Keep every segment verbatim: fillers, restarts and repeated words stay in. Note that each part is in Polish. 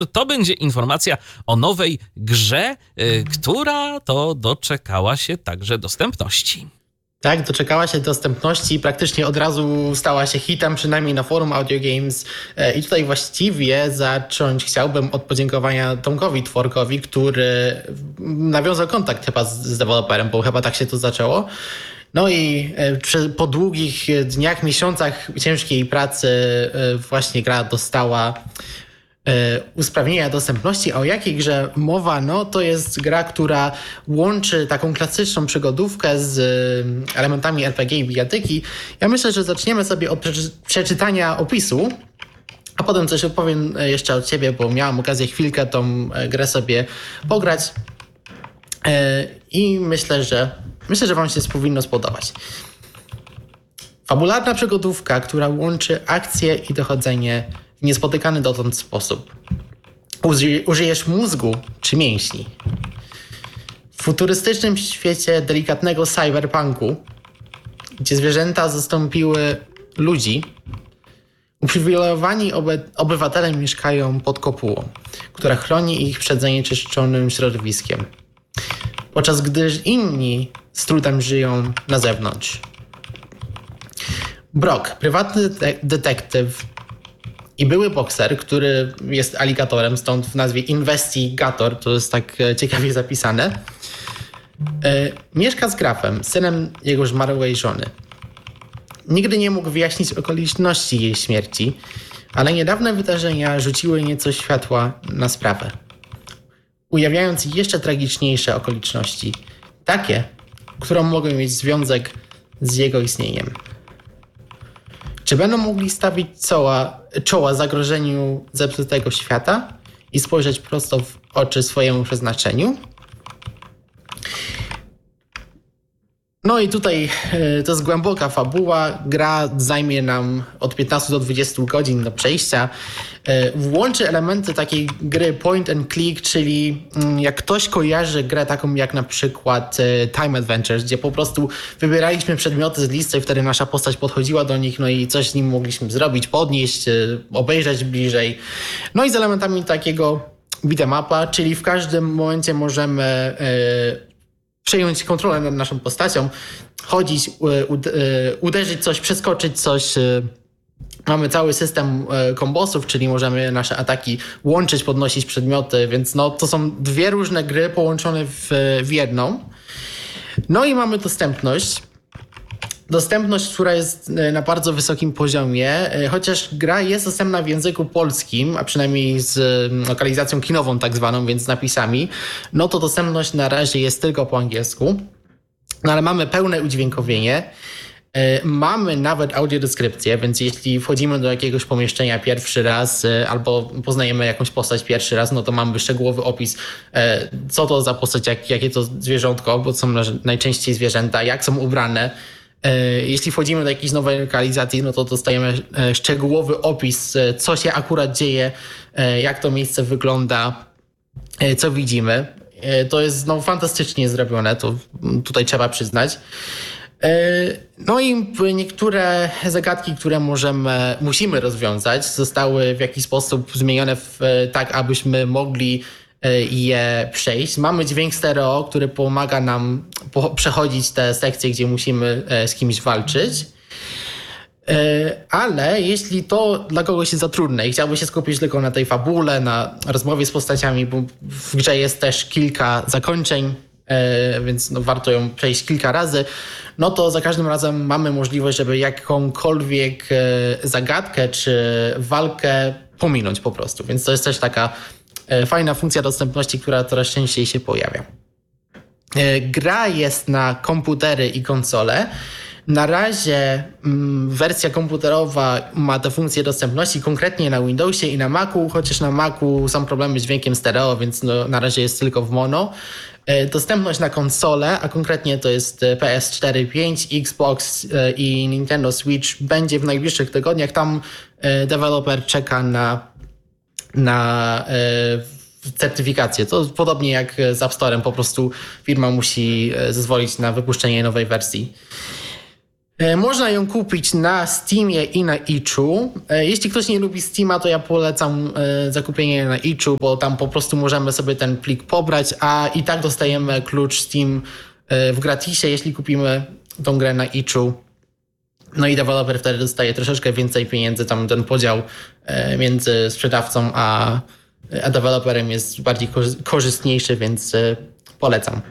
to będzie informacja o nowej grze, yy, która to doczekała się także dostępności. Tak, doczekała się dostępności i praktycznie od razu stała się hitem, przynajmniej na forum Audio Games. I tutaj właściwie zacząć chciałbym od podziękowania Tomkowi Tworkowi, który nawiązał kontakt chyba z, z deweloperem, bo chyba tak się to zaczęło. No i po długich dniach, miesiącach ciężkiej pracy właśnie gra dostała usprawnienia dostępności. A o jakiej grze mowa? No to jest gra, która łączy taką klasyczną przygodówkę z elementami er pe gie i bijatyki. Ja myślę, że zaczniemy sobie od przeczytania opisu, a potem coś opowiem jeszcze od ciebie, bo miałam okazję chwilkę tą grę sobie pograć i myślę, że myślę, że wam się powinno spodobać. Fabularna przygodówka, która łączy akcję i dochodzenie w niespotykany dotąd sposób. Uży, użyjesz mózgu czy mięśni. W futurystycznym świecie delikatnego cyberpunku, gdzie zwierzęta zastąpiły ludzi, uprzywilejowani obe, obywatele mieszkają pod kopułą, która chroni ich przed zanieczyszczonym środowiskiem, podczas gdy inni z trudem żyją na zewnątrz. Brock, prywatny de- detektyw i były bokser, który jest aligatorem, stąd w nazwie Investigator, to jest tak ciekawie zapisane, yy, mieszka z Grafem, synem jego zmarłej żony. Nigdy nie mógł wyjaśnić okoliczności jej śmierci, ale niedawne wydarzenia rzuciły nieco światła na sprawę, ujawniając jeszcze tragiczniejsze okoliczności, takie, które mogą mieć związek z jego istnieniem. Czy będą mogli stawić czoła, czoła zagrożeniu zepsutego świata i spojrzeć prosto w oczy swojemu przeznaczeniu? No i tutaj to jest głęboka fabuła. Gra zajmie nam od piętnastu do dwudziestu godzin do przejścia. Włączy elementy takiej gry point and click, czyli jak ktoś kojarzy grę taką jak na przykład Time Adventures, gdzie po prostu wybieraliśmy przedmioty z listy i wtedy nasza postać podchodziła do nich, no i coś z nim mogliśmy zrobić, podnieść, obejrzeć bliżej. No i z elementami takiego beat'em upa, czyli w każdym momencie możemy przejąć kontrolę nad naszą postacią, chodzić, uderzyć coś, przeskoczyć coś. Mamy cały system kombosów, czyli możemy nasze ataki łączyć, podnosić przedmioty, więc no, to są dwie różne gry połączone w, w jedną. No i mamy dostępność. Dostępność, która jest na bardzo wysokim poziomie, chociaż gra jest dostępna w języku polskim, a przynajmniej z lokalizacją kinową tak zwaną, więc z napisami, no to dostępność na razie jest tylko po angielsku. No ale mamy pełne udźwiękowienie, mamy nawet audiodeskrypcję, więc jeśli wchodzimy do jakiegoś pomieszczenia pierwszy raz albo poznajemy jakąś postać pierwszy raz, no to mamy szczegółowy opis, co to za postać, jak, jakie to zwierzątko, bo są najczęściej zwierzęta, jak są ubrane. Jeśli wchodzimy do jakiejś nowej lokalizacji, no to dostajemy szczegółowy opis, co się akurat dzieje, jak to miejsce wygląda, co widzimy. To jest no, fantastycznie zrobione, to tutaj trzeba przyznać. No i niektóre zagadki, które możemy, musimy rozwiązać, zostały w jakiś sposób zmienione w, tak, abyśmy mogli je przejść. Mamy dźwięk stereo, który pomaga nam po- przechodzić te sekcje, gdzie musimy z kimś walczyć. Ale jeśli to dla kogoś jest za trudne i chciałby się skupić tylko na tej fabule, na rozmowie z postaciami, bo w grze jest też kilka zakończeń, więc no warto ją przejść kilka razy, no to za każdym razem mamy możliwość, żeby jakąkolwiek zagadkę czy walkę pominąć po prostu. Więc to jest też taka fajna funkcja dostępności, która coraz częściej się pojawia. Gra jest na komputery i konsole. Na razie mm, wersja komputerowa ma tę funkcję dostępności konkretnie na Windowsie i na Macu, chociaż na Macu są problemy z dźwiękiem stereo, więc no, na razie jest tylko w mono. E, dostępność na konsole, a konkretnie to jest P S cztery, pięć, Xbox e, i Nintendo Switch, będzie w najbliższych tygodniach. Tam e, deweloper czeka na, na e, certyfikację. To podobnie jak z App Storem, po prostu firma musi zezwolić na wypuszczenie nowej wersji. Można ją kupić na Steamie i na Itchu. Jeśli ktoś nie lubi Steama, to ja polecam zakupienie na Itchu, bo tam po prostu możemy sobie ten plik pobrać, a i tak dostajemy klucz Steam w gratisie, jeśli kupimy tą grę na Itchu. No i deweloper wtedy dostaje troszeczkę więcej pieniędzy. Tam ten podział między sprzedawcą a, a deweloperem jest bardziej korzystniejszy, więc polecam.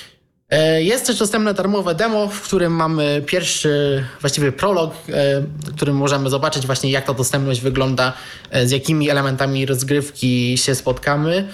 Jest też dostępne darmowe demo, w którym mamy pierwszy, właściwie prolog, w którym możemy zobaczyć właśnie, jak ta dostępność wygląda, z jakimi elementami rozgrywki się spotkamy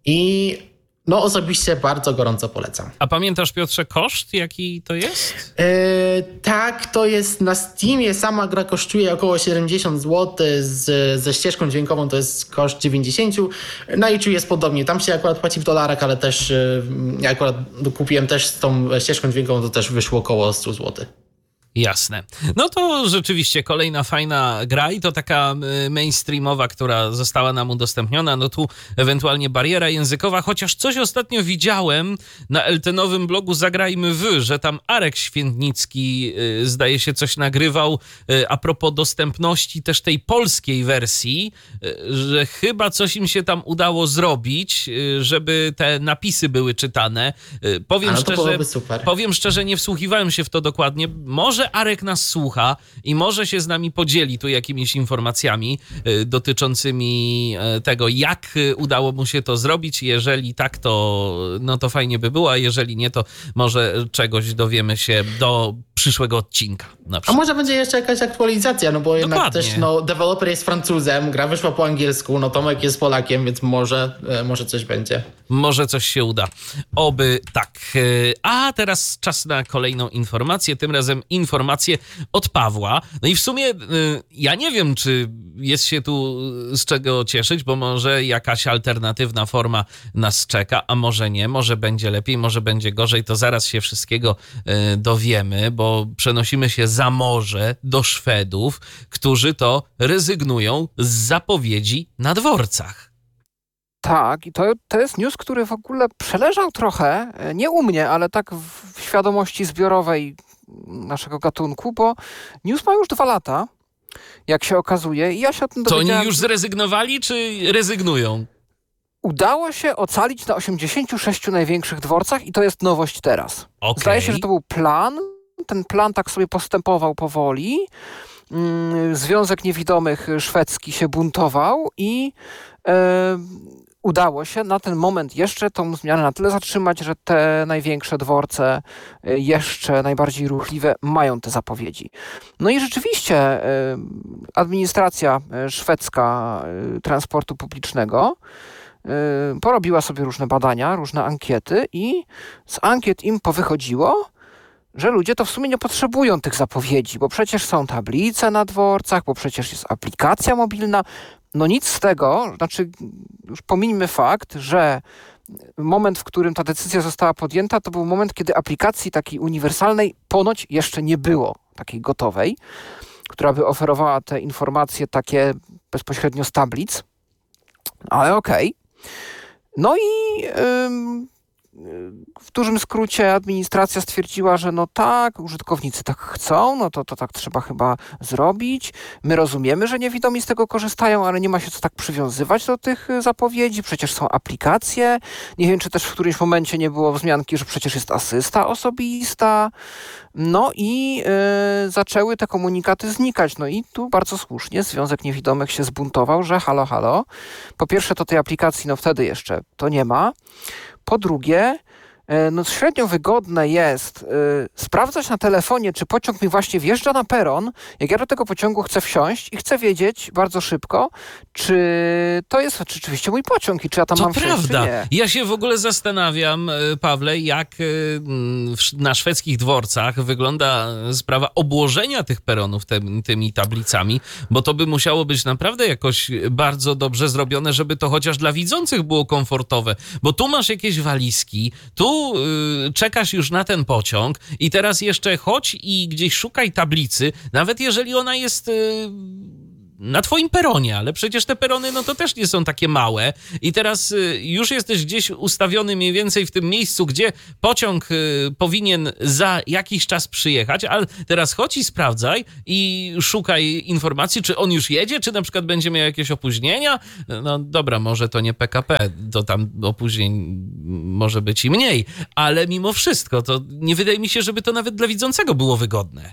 i no osobiście bardzo gorąco polecam. A pamiętasz, Piotrze, koszt, jaki to jest? Yy, tak, to jest na Steamie. Sama gra kosztuje około siedemdziesiąt złotych, z, ze ścieżką dźwiękową to jest koszt dziewięćdziesiąt. Na Itchu jest podobnie. Tam się akurat płaci w dolarach, ale też yy, ja akurat kupiłem też z tą ścieżką dźwiękową, to też wyszło około sto złotych. Jasne. No to rzeczywiście kolejna fajna gra i to taka mainstreamowa, która została nam udostępniona. No tu ewentualnie bariera językowa, chociaż coś ostatnio widziałem na eltenowym blogu Zagrajmy Wy, że tam Arek Świętnicki zdaje się coś nagrywał a propos dostępności też tej polskiej wersji, że chyba coś im się tam udało zrobić, żeby te napisy były czytane. Powiem, no szczerze, powiem szczerze, nie wsłuchiwałem się w to dokładnie. Może Arek nas słucha i może się z nami podzieli tu jakimiś informacjami y, dotyczącymi y, tego, jak y, udało mu się to zrobić. Jeżeli tak, to, no to fajnie by było, a jeżeli nie, to może czegoś dowiemy się do przyszłego odcinka. Na a może będzie jeszcze jakaś aktualizacja, no bo jednak Dokładnie. też no, deweloper jest Francuzem, gra wyszła po angielsku, no Tomek jest Polakiem, więc może, e, może coś będzie. Może coś się uda. Oby tak. A teraz czas na kolejną informację, tym razem informację od Pawła. No i w sumie ja nie wiem, czy jest się tu z czego cieszyć, bo może jakaś alternatywna forma nas czeka, a może nie, może będzie lepiej, może będzie gorzej, to zaraz się wszystkiego dowiemy, bo przenosimy się za morze do Szwedów, którzy to rezygnują z zapowiedzi na dworcach. Tak, i to, to jest news, który w ogóle przeleżał trochę, nie u mnie, ale tak w świadomości zbiorowej naszego gatunku, bo news ma już dwa lata, jak się okazuje, i ja się o tym dowiedziałem. To oni już zrezygnowali, czy rezygnują? Udało się ocalić na osiemdziesięciu sześciu największych dworcach i to jest nowość teraz. Okay. Zdaje się, że to był plan, ten plan tak sobie postępował powoli. Związek Niewidomych szwedzki się buntował i e, udało się na ten moment jeszcze tą zmianę na tyle zatrzymać, że te największe dworce, jeszcze najbardziej ruchliwe, mają te zapowiedzi. No i rzeczywiście e, administracja szwedzka e, transportu publicznego e, porobiła sobie różne badania, różne ankiety i z ankiet im powychodziło, że ludzie to w sumie nie potrzebują tych zapowiedzi, bo przecież są tablice na dworcach, bo przecież jest aplikacja mobilna. No nic z tego, znaczy już pomińmy fakt, że moment, w którym ta decyzja została podjęta, to był moment, kiedy aplikacji takiej uniwersalnej ponoć jeszcze nie było, takiej gotowej, która by oferowała te informacje takie bezpośrednio z tablic. Ale okej. Okay. No i... Ym, w dużym skrócie administracja stwierdziła, że no tak, użytkownicy tak chcą, no to, to tak trzeba chyba zrobić. My rozumiemy, że niewidomi z tego korzystają, ale nie ma się co tak przywiązywać do tych zapowiedzi. Przecież są aplikacje. Nie wiem, czy też w którymś momencie nie było wzmianki, że przecież jest asysta osobista. No i yy, zaczęły te komunikaty znikać. No i tu bardzo słusznie Związek Niewidomych się zbuntował, że halo, halo. Po pierwsze to tej aplikacji, no wtedy jeszcze to nie ma. Po drugie, no średnio wygodne jest y, sprawdzać na telefonie, czy pociąg mi właśnie wjeżdża na peron, jak ja do tego pociągu chcę wsiąść i chcę wiedzieć bardzo szybko, czy to jest rzeczywiście mój pociąg i czy ja tam to mam prawda. wsiąść, czy nie. Ja się w ogóle zastanawiam, Pawle, jak na szwedzkich dworcach wygląda sprawa obłożenia tych peronów tym, tymi tablicami, bo to by musiało być naprawdę jakoś bardzo dobrze zrobione, żeby to chociaż dla widzących było komfortowe, bo tu masz jakieś walizki, tu czekasz już na ten pociąg i teraz jeszcze chodź i gdzieś szukaj tablicy, nawet jeżeli ona jest na twoim peronie, ale przecież te perony no to też nie są takie małe i teraz już jesteś gdzieś ustawiony mniej więcej w tym miejscu, gdzie pociąg powinien za jakiś czas przyjechać, ale teraz chodź i sprawdzaj i szukaj informacji, czy on już jedzie, czy na przykład będzie miał jakieś opóźnienia. No dobra, może to nie P K P, to tam opóźnień może być i mniej, ale mimo wszystko to nie wydaje mi się, żeby to nawet dla widzącego było wygodne.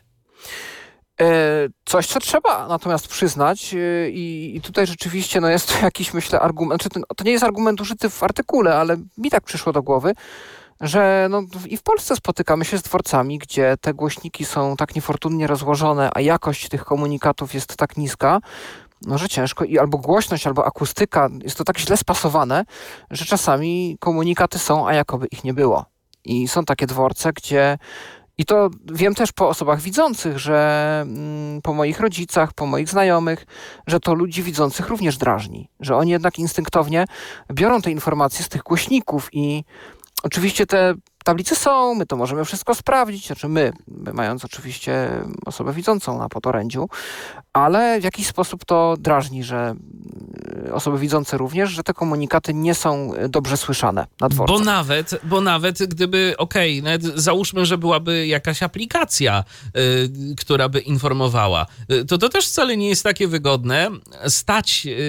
Coś, co trzeba natomiast przyznać i, i tutaj rzeczywiście no jest to jakiś, myślę, argument, znaczy, to nie jest argument użyty w artykule, ale mi tak przyszło do głowy, że no i w Polsce spotykamy się z dworcami, gdzie te głośniki są tak niefortunnie rozłożone, a jakość tych komunikatów jest tak niska, no że ciężko i albo głośność, albo akustyka, jest to tak źle spasowane, że czasami komunikaty są, a jakoby ich nie było. I są takie dworce, gdzie i to wiem też po osobach widzących, że mm, po moich rodzicach, po moich znajomych, że to ludzi widzących również drażni. Że oni jednak instynktownie biorą te informacje z tych głośników i oczywiście te tablice są, my to możemy wszystko sprawdzić, znaczy my, my mając oczywiście osobę widzącą na podorędziu, ale w jakiś sposób to drażni, że osoby widzące również, że te komunikaty nie są dobrze słyszane na dworcach. Bo nawet, bo nawet gdyby, okej, okay, nawet załóżmy, że byłaby jakaś aplikacja, yy, która by informowała, yy, to to też wcale nie jest takie wygodne stać yy,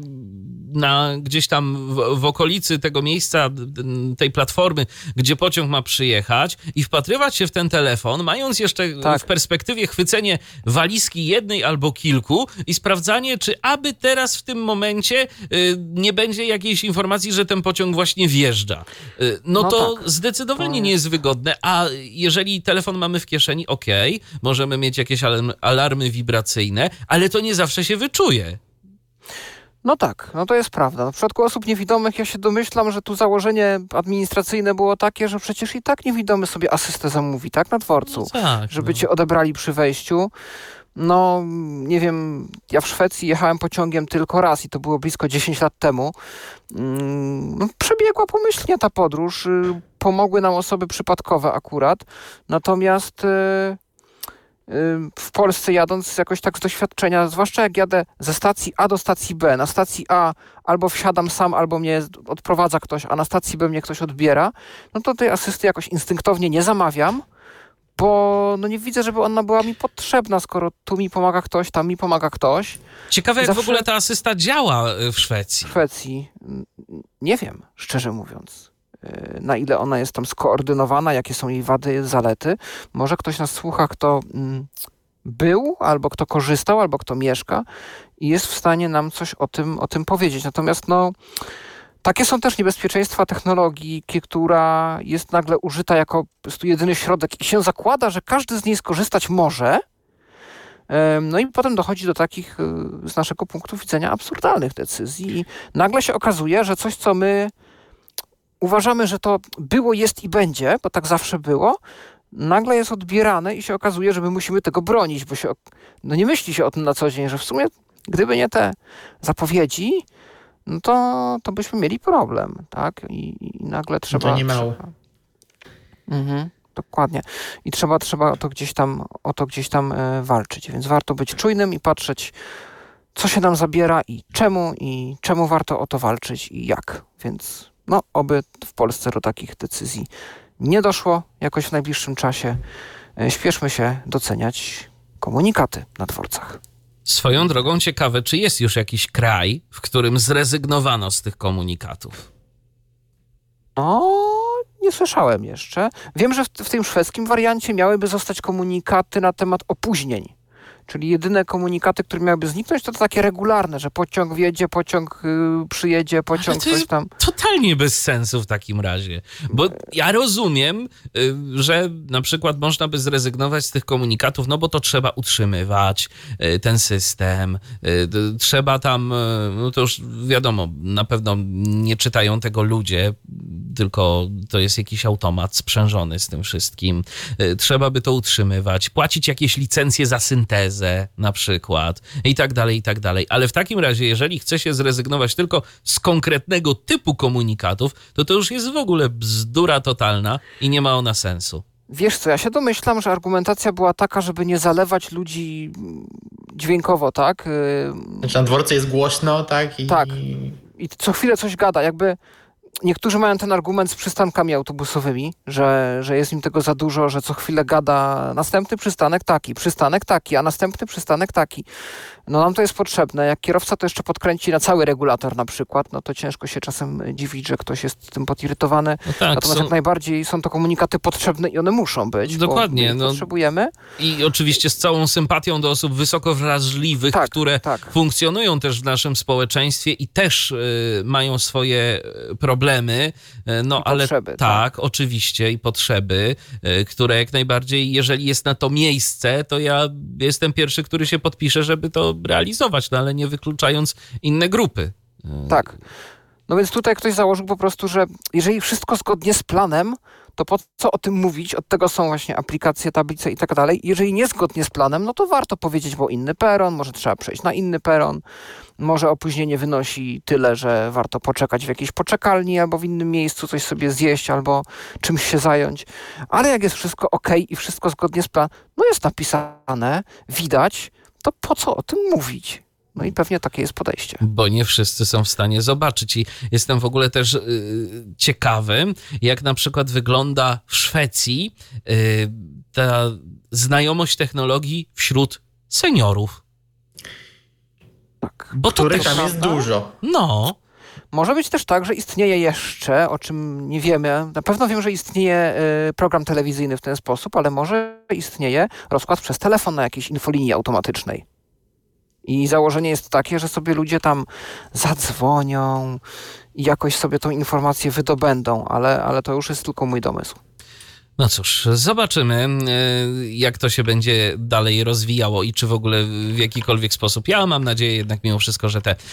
na gdzieś tam w, w okolicy tego miejsca, tej platformy, gdzie pociąg ma przyjechać i wpatrywać się w ten telefon, mając jeszcze tak. w perspektywie chwycenie walizki jednej albo kilku i sprawdzanie, czy aby teraz w tym momencie y, nie będzie jakiejś informacji, że ten pociąg właśnie wjeżdża. Y, no, no to tak. zdecydowanie to... nie jest wygodne, a jeżeli telefon mamy w kieszeni, okej, okay, możemy mieć jakieś alarmy, alarmy wibracyjne, ale to nie zawsze się wyczuje. No tak, no to jest prawda. W przypadku osób niewidomych ja się domyślam, że tu założenie administracyjne było takie, że przecież i tak niewidomy sobie asystę zamówi, tak, na dworcu, no tak, żeby no. cię odebrali przy wejściu. No, nie wiem, ja w Szwecji jechałem pociągiem tylko raz i to było blisko dziesięć lat temu. No, przebiegła pomyślnie ta podróż, pomogły nam osoby przypadkowe akurat, natomiast w Polsce jadąc jakoś tak z doświadczenia, zwłaszcza jak jadę ze stacji A do stacji B, na stacji A albo wsiadam sam, albo mnie odprowadza ktoś, a na stacji B mnie ktoś odbiera, no to tej asysty jakoś instynktownie nie zamawiam, bo no nie widzę, żeby ona była mi potrzebna, skoro tu mi pomaga ktoś, tam mi pomaga ktoś. Ciekawe, jak Zawsze... w ogóle ta asysta działa w Szwecji. W Szwecji nie wiem, szczerze mówiąc, na ile ona jest tam skoordynowana, jakie są jej wady, zalety. Może ktoś nas słucha, kto mm, był, albo kto korzystał, albo kto mieszka i jest w stanie nam coś o tym, o tym powiedzieć. Natomiast no, takie są też niebezpieczeństwa technologii, która jest nagle użyta jako po prostu jedyny środek i się zakłada, że każdy z niej skorzystać może. No i potem dochodzi do takich z naszego punktu widzenia absurdalnych decyzji i nagle się okazuje, że coś, co my uważamy, że to było, jest i będzie, bo tak zawsze było, nagle jest odbierane i się okazuje, że my musimy tego bronić, bo się, no nie myśli się o tym na co dzień, że w sumie gdyby nie te zapowiedzi, no to, to byśmy mieli problem, tak? I, i nagle trzeba... To nie mało. Trzeba... Mhm, dokładnie. I trzeba, trzeba o to gdzieś tam, o to gdzieś tam e, walczyć, więc warto być czujnym i patrzeć, co się nam zabiera i czemu, i czemu warto o to walczyć i jak. Więc no, oby w Polsce do takich decyzji nie doszło jakoś w najbliższym czasie. E, śpieszmy się doceniać komunikaty na dworcach. Swoją drogą ciekawe, czy jest już jakiś kraj, w którym zrezygnowano z tych komunikatów? No, nie słyszałem jeszcze. Wiem, że w, w tym szwedzkim wariancie miałyby zostać komunikaty na temat opóźnień. Czyli jedyne komunikaty, które miałyby zniknąć, to, to takie regularne, że pociąg wjedzie, pociąg yy, przyjedzie, pociąg coś tam. Totalnie bez sensu w takim razie. Bo ja rozumiem, yy, że na przykład można by zrezygnować z tych komunikatów, no bo to trzeba utrzymywać yy, ten system. Yy, trzeba tam, yy, no to już wiadomo, na pewno nie czytają tego ludzie, tylko to jest jakiś automat sprzężony z tym wszystkim. Yy, trzeba by to utrzymywać, płacić jakieś licencje za syntezę, na przykład i tak dalej, i tak dalej. Ale w takim razie, jeżeli chce się zrezygnować tylko z konkretnego typu komunikatów, to to już jest w ogóle bzdura totalna i nie ma ona sensu. Wiesz co, ja się domyślam, że argumentacja była taka, żeby nie zalewać ludzi dźwiękowo, tak? Znaczy na dworcu jest głośno, tak? I... Tak. I co chwilę coś gada, jakby niektórzy mają ten argument z przystankami autobusowymi, że, że jest im tego za dużo, że co chwilę gada następny przystanek taki, przystanek taki, a następny przystanek taki. No nam to jest potrzebne. Jak kierowca to jeszcze podkręci na cały regulator na przykład, no to ciężko się czasem dziwić, że ktoś jest tym podirytowany. No tak, Natomiast są... jak najbardziej są to komunikaty potrzebne i one muszą być. Dokładnie. No, potrzebujemy. I oczywiście z całą sympatią do osób wysoko wrażliwych, tak, które tak. funkcjonują też w naszym społeczeństwie i też y, mają swoje problemy. No I ale potrzeby, tak, tak, oczywiście i potrzeby, y, które jak najbardziej, jeżeli jest na to miejsce, to ja jestem pierwszy, który się podpisze, żeby to realizować, no ale nie wykluczając inne grupy. Tak. No więc tutaj ktoś założył po prostu, że jeżeli wszystko zgodnie z planem, to po co o tym mówić? Od tego są właśnie aplikacje, tablice i tak dalej. Jeżeli niezgodnie z planem, no to warto powiedzieć, bo inny peron, może trzeba przejść na inny peron, może opóźnienie wynosi tyle, że warto poczekać w jakiejś poczekalni albo w innym miejscu, coś sobie zjeść albo czymś się zająć. Ale jak jest wszystko ok i wszystko zgodnie z planem, no jest napisane, widać, to po co o tym mówić? No i pewnie takie jest podejście. Bo nie wszyscy są w stanie zobaczyć i jestem w ogóle też yy, ciekawy, jak na przykład wygląda w Szwecji yy, ta znajomość technologii wśród seniorów. Tak. Bo których tam jest dużo. No. Może być też tak, że istnieje jeszcze, o czym nie wiemy, na pewno wiem, że istnieje y, program telewizyjny w ten sposób, ale może istnieje rozkład przez telefon na jakiejś infolinii automatycznej. I założenie jest takie, że sobie ludzie tam zadzwonią i jakoś sobie tą informację wydobędą, ale, ale to już jest tylko mój domysł. No cóż, zobaczymy, jak to się będzie dalej rozwijało i czy w ogóle w jakikolwiek sposób. Ja mam nadzieję jednak mimo wszystko, że te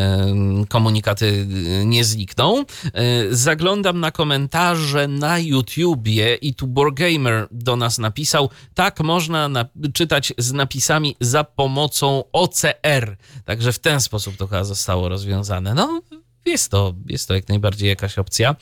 komunikaty nie znikną. Zaglądam na komentarze na YouTubie i tu Borgamer do nas napisał, tak można na- czytać z napisami za pomocą O C R. Także w ten sposób to chyba zostało rozwiązane. No, Jest to, jest to jak najbardziej jakaś opcja,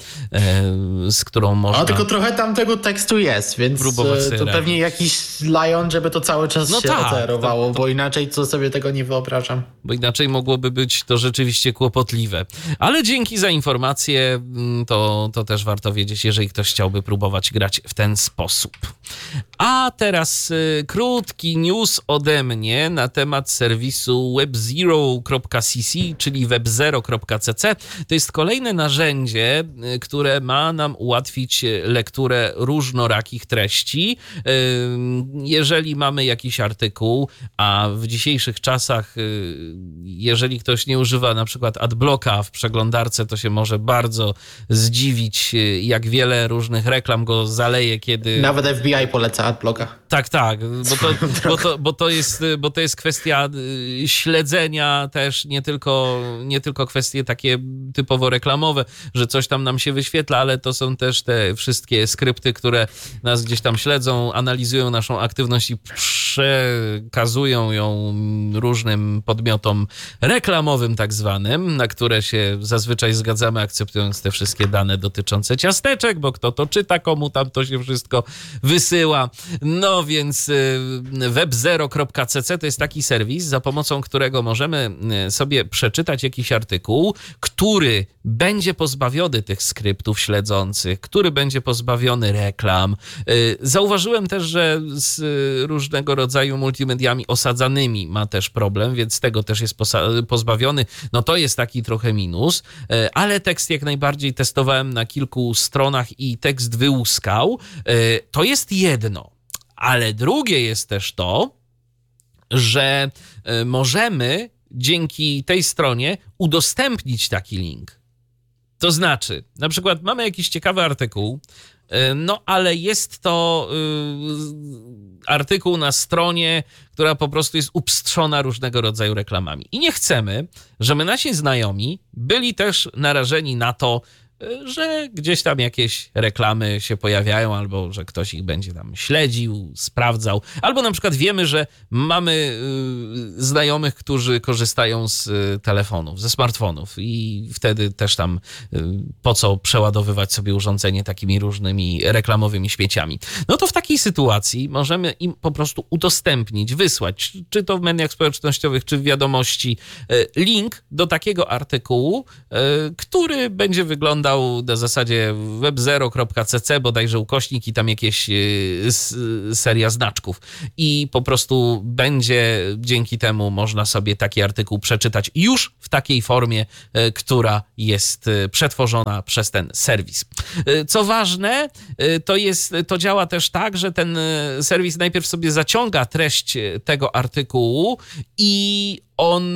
e, z którą można... No tylko trochę tam tego tekstu jest, więc to pewnie jakiś Lion, żeby to cały czas no się tak, ocerowało, to, to... bo inaczej to sobie tego nie wyobrażam. Bo inaczej mogłoby być to rzeczywiście kłopotliwe. Ale dzięki za informację, to, to też warto wiedzieć, jeżeli ktoś chciałby próbować grać w ten sposób. A teraz y, krótki news ode mnie na temat serwisu web zero kropka c c, czyli web zero kropka c c. To jest kolejne narzędzie, y, które ma nam ułatwić lekturę różnorakich treści. Y, jeżeli mamy jakiś artykuł, a w dzisiejszych czasach, y, jeżeli ktoś nie używa na przykład adblocka w przeglądarce, to się może bardzo zdziwić, y, jak wiele różnych reklam go zaleje, kiedy... Nawet F B I poleca adblocka. Tak, tak, bo to, bo, to, bo, to jest, bo to jest kwestia śledzenia też, nie tylko, nie tylko kwestie takie typowo reklamowe, że coś tam nam się wyświetla, ale to są też te wszystkie skrypty, które nas gdzieś tam śledzą, analizują naszą aktywność i przekazują ją różnym podmiotom reklamowym tak zwanym, na które się zazwyczaj zgadzamy, akceptując te wszystkie dane dotyczące ciasteczek, bo kto to czyta, komu tam to się wszystko wysyła. No więc web zero kropka c c to jest taki serwis, za pomocą którego możemy sobie przeczytać jakiś artykuł, który będzie pozbawiony tych skryptów śledzących, który będzie pozbawiony reklam. Zauważyłem też, że z różnego rodzaju multimediami osadzanymi ma też problem, więc tego też jest pozbawiony. No to jest taki trochę minus, ale tekst jak najbardziej testowałem na kilku stronach i tekst wyłuskał. To jest jedno. Ale drugie jest też to, że możemy dzięki tej stronie udostępnić taki link. To znaczy, na przykład mamy jakiś ciekawy artykuł, no ale jest to y, artykuł na stronie, która po prostu jest upstrzona różnego rodzaju reklamami. I nie chcemy, żeby nasi znajomi byli też narażeni na to, że gdzieś tam jakieś reklamy się pojawiają, albo że ktoś ich będzie tam śledził, sprawdzał, albo na przykład wiemy, że mamy znajomych, którzy korzystają z telefonów, ze smartfonów i wtedy też tam po co przeładowywać sobie urządzenie takimi różnymi reklamowymi śmieciami. No to w takiej sytuacji możemy im po prostu udostępnić, wysłać, czy to w mediach społecznościowych, czy w wiadomości, link do takiego artykułu, który będzie wyglądał na zasadzie web zero kropka c c, bodajże ukośnik i tam jakieś seria znaczków. I po prostu będzie dzięki temu można sobie taki artykuł przeczytać już w takiej formie, która jest przetworzona przez ten serwis. Co ważne, to jest, to działa też tak, że ten serwis najpierw sobie zaciąga treść tego artykułu i on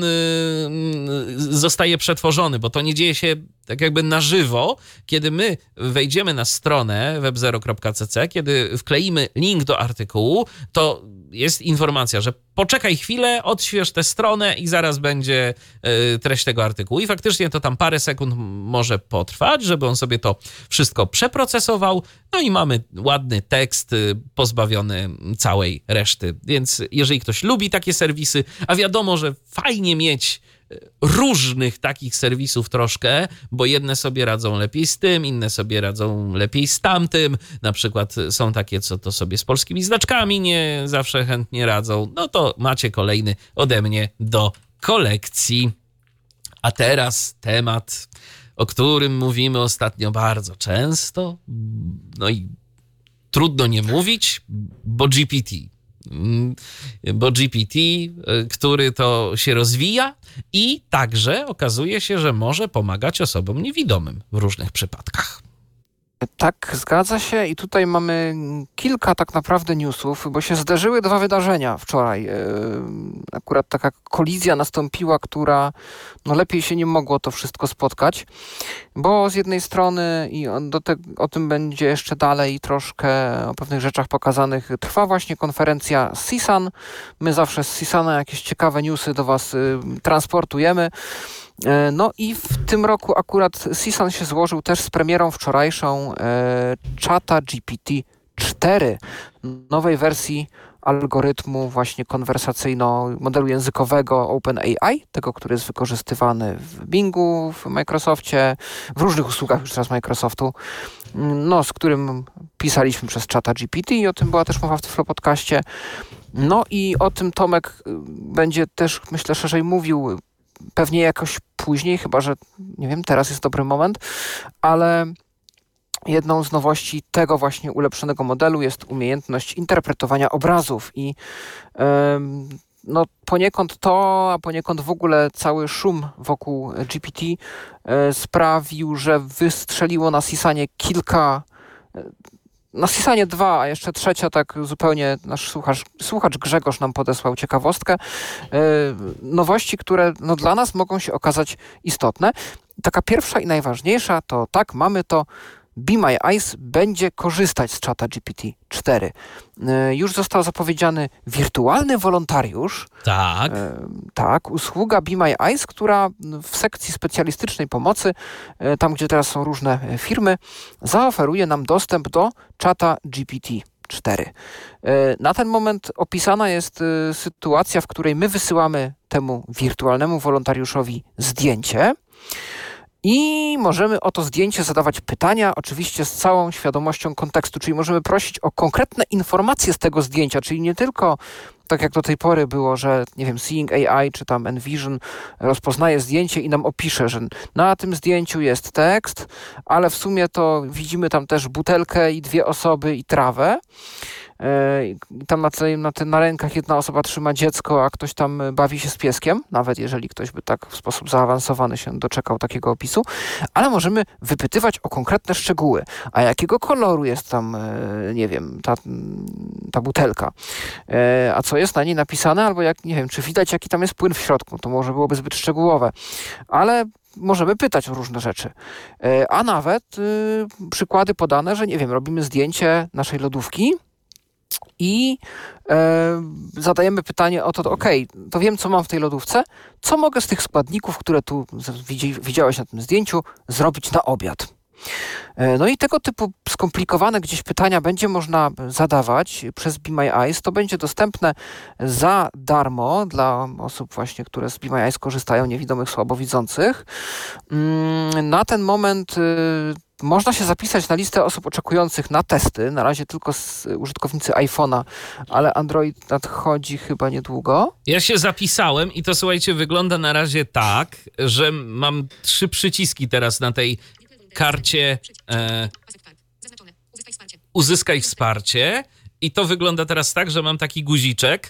zostaje przetworzony, bo to nie dzieje się tak jakby na żywo. Kiedy my wejdziemy na stronę web zero kropka c c, kiedy wkleimy link do artykułu, to jest informacja, że poczekaj chwilę, odśwież tę stronę i zaraz będzie treść tego artykułu. I faktycznie to tam parę sekund może potrwać, żeby on sobie to wszystko przeprocesował. No i mamy ładny tekst pozbawiony całej reszty. Więc jeżeli ktoś lubi takie serwisy, a wiadomo, że fajnie mieć różnych takich serwisów troszkę, bo jedne sobie radzą lepiej z tym, inne sobie radzą lepiej z tamtym. Na przykład są takie, co to sobie z polskimi znaczkami nie zawsze chętnie radzą. No to macie kolejny ode mnie do kolekcji. A teraz temat, o którym mówimy ostatnio bardzo często. No i trudno nie mówić, bo G P T. Bo G P T, który to się rozwija i także okazuje się, że może pomagać osobom niewidomym w różnych przypadkach. Tak, zgadza się i tutaj mamy kilka tak naprawdę newsów, bo się zdarzyły dwa wydarzenia wczoraj. Akurat taka kolizja nastąpiła, która no lepiej się nie mogło to wszystko spotkać, bo z jednej strony i do te, o tym będzie jeszcze dalej troszkę o pewnych rzeczach pokazanych, trwa właśnie konferencja CSUN. My zawsze z CSUNa jakieś ciekawe newsy do Was y, transportujemy. No i w tym roku akurat CSUN się złożył też z premierą wczorajszą e, czata G P T cztery, nowej wersji algorytmu właśnie konwersacyjno modelu językowego OpenAI, tego, który jest wykorzystywany w Bingu, w Microsoftie, w różnych usługach już teraz Microsoftu, no z którym pisaliśmy przez czata G P T i o tym była też mowa w Tyflo Podcaście. No i o tym Tomek będzie też, myślę, szerzej mówił pewnie jakoś później, chyba że, nie wiem, teraz jest dobry moment, ale jedną z nowości tego właśnie ulepszonego modelu jest umiejętność interpretowania obrazów i ym, no poniekąd to, a poniekąd w ogóle cały szum wokół G P T y, sprawił, że wystrzeliło na CSUNie kilka y, Na CSUNie dwa, a jeszcze trzecia, tak zupełnie nasz słuchacz, słuchacz Grzegorz nam podesłał ciekawostkę. Yy, nowości, które no, dla nas mogą się okazać istotne. Taka pierwsza i najważniejsza to tak, mamy to Be My Eyes będzie korzystać z czata G P T cztery. Yy, już został zapowiedziany wirtualny wolontariusz. Tak. Yy, tak, usługa Be My Eyes, która w sekcji specjalistycznej pomocy, yy, tam gdzie teraz są różne firmy, zaoferuje nam dostęp do czata G P T cztery. Yy, na ten moment opisana jest yy, sytuacja, w której my wysyłamy temu wirtualnemu wolontariuszowi zdjęcie i możemy o to zdjęcie zadawać pytania, oczywiście z całą świadomością kontekstu, czyli możemy prosić o konkretne informacje z tego zdjęcia, czyli nie tylko tak jak do tej pory było, że nie wiem, Seeing A I czy tam Envision rozpoznaje zdjęcie i nam opisze, że na tym zdjęciu jest tekst, ale w sumie to widzimy tam też butelkę i dwie osoby i trawę. I tam na, tej, na, te, na rękach jedna osoba trzyma dziecko, a ktoś tam bawi się z pieskiem, nawet jeżeli ktoś by tak w sposób zaawansowany się doczekał takiego opisu, ale możemy wypytywać o konkretne szczegóły. A jakiego koloru jest tam, nie wiem, ta, ta butelka? A co jest na niej napisane? Albo jak, nie wiem, czy widać, jaki tam jest płyn w środku? To może byłoby zbyt szczegółowe. Ale możemy pytać o różne rzeczy. A nawet y, przykłady podane, że nie wiem, robimy zdjęcie naszej lodówki i e, zadajemy pytanie o to, okej, okay, to wiem, co mam w tej lodówce, co mogę z tych składników, które tu widzi, widziałeś na tym zdjęciu, zrobić na obiad. No i tego typu skomplikowane gdzieś pytania będzie można zadawać przez Be My Eyes. To będzie dostępne za darmo dla osób właśnie, które z Be My Eyes korzystają, niewidomych, słabowidzących. Na ten moment można się zapisać na listę osób oczekujących na testy. Na razie tylko z użytkownicy iPhone'a, ale Android nadchodzi chyba niedługo. Ja się zapisałem i to, słuchajcie, wygląda na razie tak, że mam trzy przyciski teraz na tej karcie e, uzyskaj wsparcie i to wygląda teraz tak, że mam taki guziczek.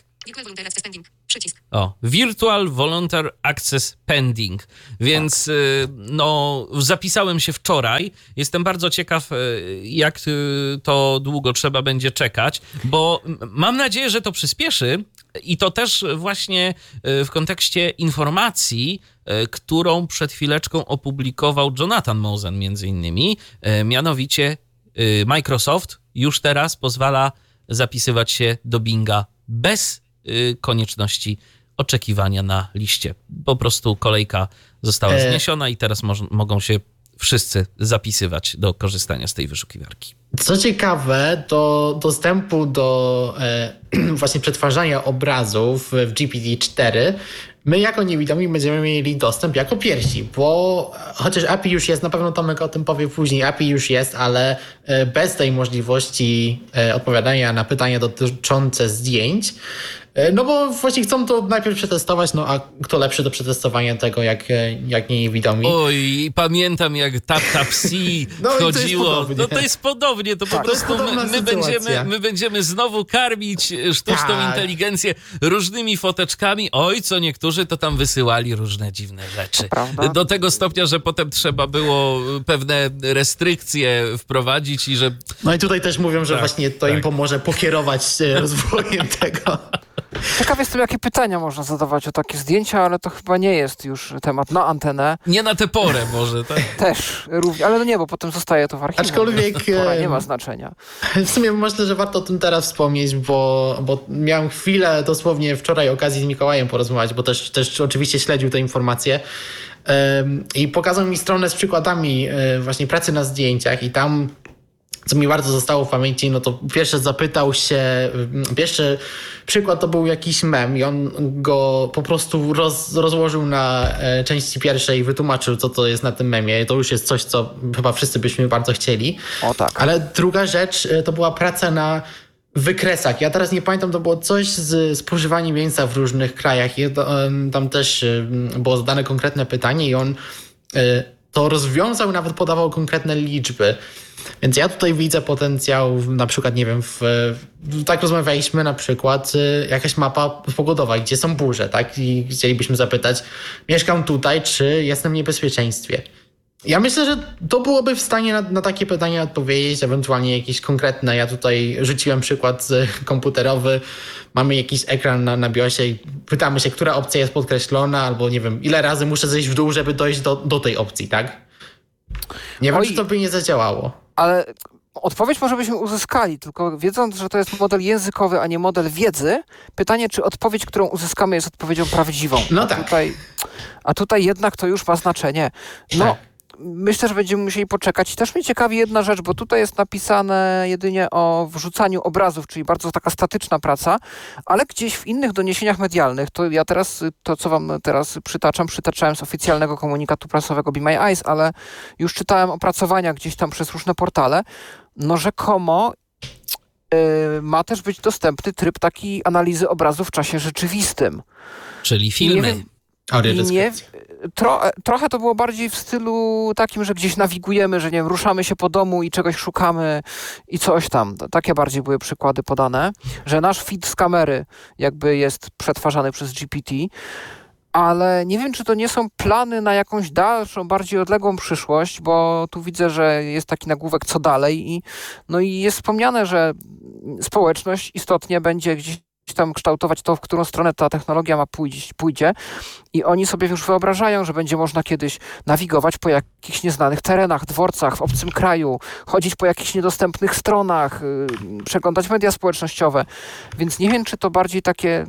O, Virtual Volunteer Access Pending, więc tak. no zapisałem się wczoraj. Jestem bardzo ciekaw, jak to długo trzeba będzie czekać, bo mam nadzieję, że to przyspieszy i to też właśnie w kontekście informacji, którą przed chwileczką opublikował Jonathan Mosen między innymi, mianowicie Microsoft już teraz pozwala zapisywać się do Binga bez konieczności oczekiwania na liście. Po prostu kolejka została e... zniesiona i teraz mo- mogą się wszyscy zapisywać do korzystania z tej wyszukiwarki. Co ciekawe, do dostępu do e, właśnie przetwarzania obrazów w G P T cztery my jako niewidomi będziemy mieli dostęp jako pierwsi, bo chociaż A P I już jest, na pewno Tomek o tym powie później, A P I już jest, ale bez tej możliwości odpowiadania na pytania dotyczące zdjęć, no bo właśnie chcą to najpierw przetestować, no a kto lepszy do przetestowania tego, jak, jak niewidomi. Oj, pamiętam jak Tap-Tap-C no chodziło. To no to jest podobnie, to tak, po prostu to my, my, będziemy, my będziemy znowu karmić sztuczną tak. inteligencję różnymi foteczkami. Oj, co niektórzy to tam wysyłali różne dziwne rzeczy. Do tego stopnia, że potem trzeba było pewne restrykcje wprowadzić i że... No i tutaj też mówią, że tak, właśnie to tak. im pomoże pokierować rozwojem tego. Ciekaw jestem, jakie pytania można zadawać o takie zdjęcia, ale to chyba nie jest już temat na antenę. Nie na tę porę może, tak? Też, również, ale no nie, bo potem zostaje to w archiwum. Aczkolwiek pora nie ma znaczenia. W sumie myślę, że warto o tym teraz wspomnieć, bo, bo miałem chwilę, dosłownie wczoraj okazji z Mikołajem porozmawiać, bo też, też oczywiście śledził te informacje i pokazał mi stronę z przykładami właśnie pracy na zdjęciach i tam... Co mi bardzo zostało w pamięci, no to pierwsze zapytał się, pierwszy przykład to był jakiś mem i on go po prostu roz, rozłożył na części pierwszej i wytłumaczył, co to jest na tym memie. To już jest coś, co chyba wszyscy byśmy bardzo chcieli. O tak. Ale druga rzecz to była praca na wykresach. Ja teraz nie pamiętam, to było coś z spożywaniem mięsa w różnych krajach. I to, tam też było zadane konkretne pytanie i on to rozwiązał, nawet podawał konkretne liczby. Więc ja tutaj widzę potencjał, na przykład, nie wiem, w, tak rozmawialiśmy na przykład, jakaś mapa pogodowa, gdzie są burze, tak? I chcielibyśmy zapytać, mieszkam tutaj, czy jestem w niebezpieczeństwie? Ja myślę, że to byłoby w stanie na, na takie pytania odpowiedzieć, ewentualnie jakieś konkretne. Ja tutaj rzuciłem przykład komputerowy, mamy jakiś ekran na, na BIOSie i pytamy się, która opcja jest podkreślona, albo nie wiem, ile razy muszę zejść w dół, żeby dojść do, do tej opcji, tak? Nie wiem, Oj. czy to by nie zadziałało. Ale odpowiedź może byśmy uzyskali, tylko wiedząc, że to jest model językowy, a nie model wiedzy, pytanie, czy odpowiedź, którą uzyskamy, jest odpowiedzią prawdziwą. No a tak. Tutaj, a tutaj jednak to już ma znaczenie. No, tak. Myślę, że będziemy musieli poczekać. Też mnie ciekawi jedna rzecz, bo tutaj jest napisane jedynie o wrzucaniu obrazów, czyli bardzo taka statyczna praca, ale gdzieś w innych doniesieniach medialnych, to ja teraz, to co wam teraz przytaczam, przytaczałem z oficjalnego komunikatu prasowego Be My Eyes, ale już czytałem opracowania gdzieś tam przez różne portale, no rzekomo yy, ma też być dostępny tryb takiej analizy obrazu w czasie rzeczywistym. Czyli filmy. I nie, tro, trochę to było bardziej w stylu takim, że gdzieś nawigujemy, że nie wiem, ruszamy się po domu i czegoś szukamy i coś tam. Takie bardziej były przykłady podane, że nasz feed z kamery jakby jest przetwarzany przez G P T, ale nie wiem, czy to nie są plany na jakąś dalszą, bardziej odległą przyszłość, bo tu widzę, że jest taki nagłówek co dalej i, no i jest wspomniane, że społeczność istotnie będzie gdzieś tam kształtować to, w którą stronę ta technologia ma pójść, pójdzie i oni sobie już wyobrażają, że będzie można kiedyś nawigować po jakichś nieznanych terenach, dworcach, w obcym kraju, chodzić po jakichś niedostępnych stronach, yy, przeglądać media społecznościowe, więc nie wiem, czy to bardziej takie,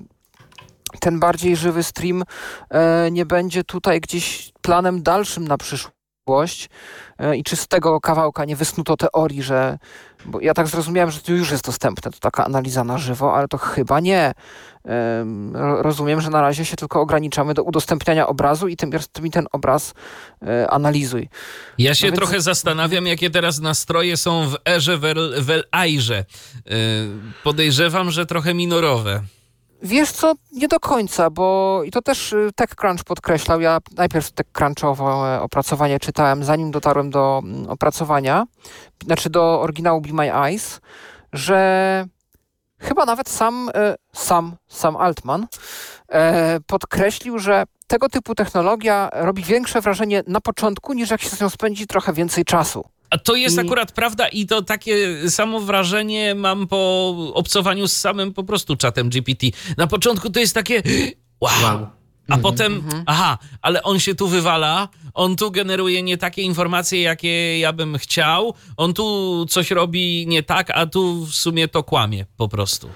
ten bardziej żywy stream yy, nie będzie tutaj gdzieś planem dalszym na przyszłość. i czy z tego kawałka nie wysnuto teorii, że... Bo ja tak zrozumiałem, że to już jest dostępne, to taka analiza na żywo, ale to chyba nie. Rozumiem, że na razie się tylko ograniczamy do udostępniania obrazu i tym, tym ten obraz analizuj. Ja się no więc... trochę zastanawiam, jakie teraz nastroje są w erze Welairze. Podejrzewam, że trochę minorowe. Wiesz co, nie do końca, bo i to też TechCrunch podkreślał. Ja najpierw TechCrunchowe opracowanie czytałem, zanim dotarłem do opracowania, znaczy do oryginału Be My Eyes, że chyba nawet sam, sam, sam Altman podkreślił, że tego typu technologia robi większe wrażenie na początku, niż jak się z nią spędzi trochę więcej czasu. A to jest I... akurat prawda i to takie samo wrażenie mam po obcowaniu z samym po prostu czatem G P T. Na początku to jest takie wow, wow. a mhm. potem mhm. aha, ale on się tu wywala, on tu generuje nie takie informacje, jakie ja bym chciał, on tu coś robi nie tak, a tu w sumie to kłamie po prostu.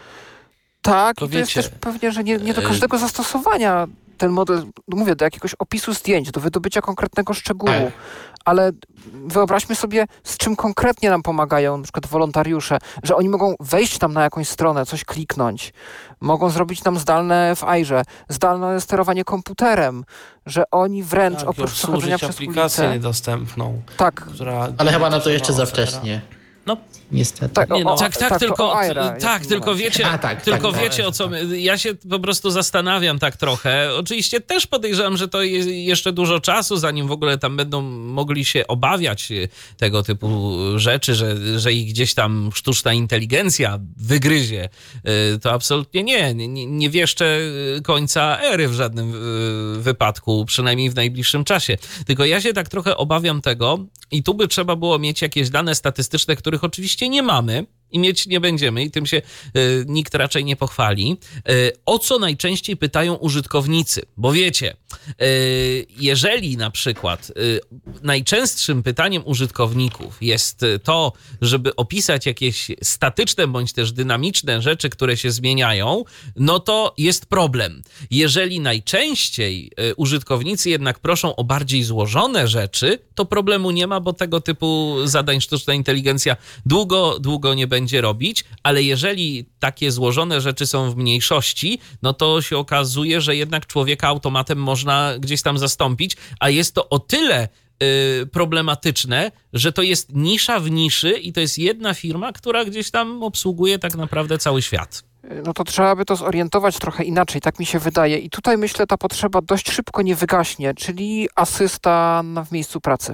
Tak, to i to wiecie, jest też pewnie, że nie, nie do każdego zastosowania ten model, mówię, do jakiegoś opisu zdjęć, do wydobycia konkretnego szczegółu, ale wyobraźmy sobie, z czym konkretnie nam pomagają na przykład wolontariusze, że oni mogą wejść tam na jakąś stronę, coś kliknąć, mogą zrobić nam zdalne w Airze, zdalne sterowanie komputerem, że oni wręcz tak, oprócz przechodzenia przez aplikację ulicę, niedostępną. Tak. Która ale chyba na to jeszcze za wcześnie. No, niestety. Tak, nie, no, o, tak, tak, tak, tylko, Aira, tak, tylko wiecie, A, tak, tylko tak, wiecie tak, o co tak. my, ja się po prostu zastanawiam tak trochę. Oczywiście też podejrzewam, że to jest jeszcze dużo czasu, zanim w ogóle tam będą mogli się obawiać tego typu rzeczy, że, że ich gdzieś tam sztuczna inteligencja wygryzie. To absolutnie nie, nie, nie wieszczę końca ery w żadnym wypadku, przynajmniej w najbliższym czasie. Tylko ja się tak trochę obawiam tego i tu by trzeba było mieć jakieś dane statystyczne, których oczywiście nie mamy i mieć nie będziemy i tym się y, nikt raczej nie pochwali. Y, o co najczęściej pytają użytkownicy? Bo wiecie, y, jeżeli na przykład y, najczęstszym pytaniem użytkowników jest to, żeby opisać jakieś statyczne bądź też dynamiczne rzeczy, które się zmieniają, no to jest problem. Jeżeli najczęściej y, użytkownicy jednak proszą o bardziej złożone rzeczy, to problemu nie ma, bo tego typu zadań sztuczna inteligencja długo, długo nie będzie będzie robić, ale jeżeli takie złożone rzeczy są w mniejszości, no to się okazuje, że jednak człowieka automatem można gdzieś tam zastąpić, a jest to o tyle y, problematyczne, że to jest nisza w niszy i to jest jedna firma, która gdzieś tam obsługuje tak naprawdę cały świat. No to trzeba by to zorientować trochę inaczej, tak mi się wydaje. I tutaj myślę, ta potrzeba dość szybko nie wygaśnie, czyli asysta na, w miejscu pracy.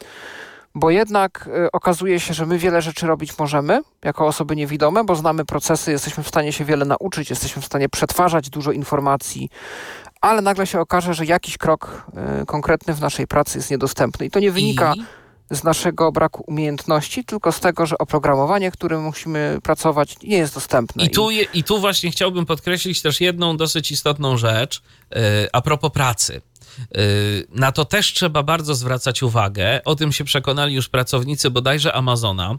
Bo jednak y, okazuje się, że my wiele rzeczy robić możemy jako osoby niewidome, bo znamy procesy, jesteśmy w stanie się wiele nauczyć, jesteśmy w stanie przetwarzać dużo informacji, ale nagle się okaże, że jakiś krok y, konkretny w naszej pracy jest niedostępny. I to nie wynika I... z naszego braku umiejętności, tylko z tego, że oprogramowanie, którym musimy pracować, nie jest dostępne. I tu, je, i tu właśnie chciałbym podkreślić też jedną dosyć istotną rzecz yy, a propos pracy. Na to też trzeba bardzo zwracać uwagę. O tym się przekonali już pracownicy bodajże Amazona,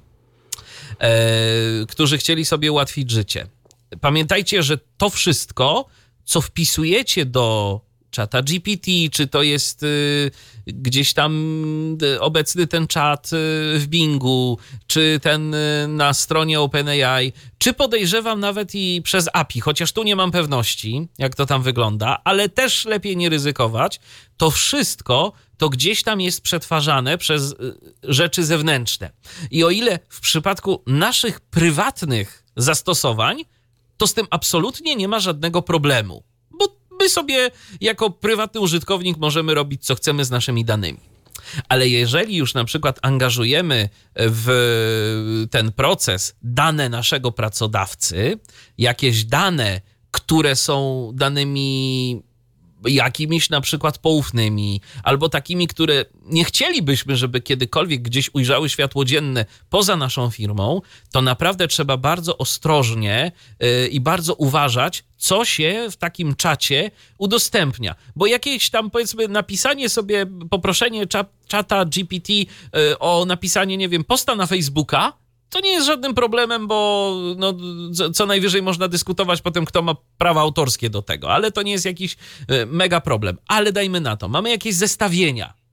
e, którzy chcieli sobie ułatwić życie. Pamiętajcie, że to wszystko, co wpisujecie do czata G P T, czy to jest y, gdzieś tam y, obecny ten czat y, w Bingu, czy ten y, na stronie OpenAI, czy podejrzewam nawet i przez A P I, chociaż tu nie mam pewności, jak to tam wygląda, ale też lepiej nie ryzykować. To wszystko to gdzieś tam jest przetwarzane przez y, rzeczy zewnętrzne. I o ile w przypadku naszych prywatnych zastosowań, to z tym absolutnie nie ma żadnego problemu. Bo my sobie jako prywatny użytkownik możemy robić, co chcemy z naszymi danymi. Ale jeżeli już na przykład angażujemy w ten proces dane naszego pracodawcy, jakieś dane, które są danymi jakimiś na przykład poufnymi, albo takimi, które nie chcielibyśmy, żeby kiedykolwiek gdzieś ujrzały światło dzienne poza naszą firmą, to naprawdę trzeba bardzo ostrożnie yy, i bardzo uważać, co się w takim czacie udostępnia. Bo jakieś tam, powiedzmy, napisanie sobie, poproszenie cza, czata G P T yy, o napisanie, nie wiem, posta na Facebooka, to nie jest żadnym problemem, bo no, co najwyżej można dyskutować potem, kto ma prawa autorskie do tego, ale to nie jest jakiś mega problem. Ale dajmy na to, mamy jakieś zestawienia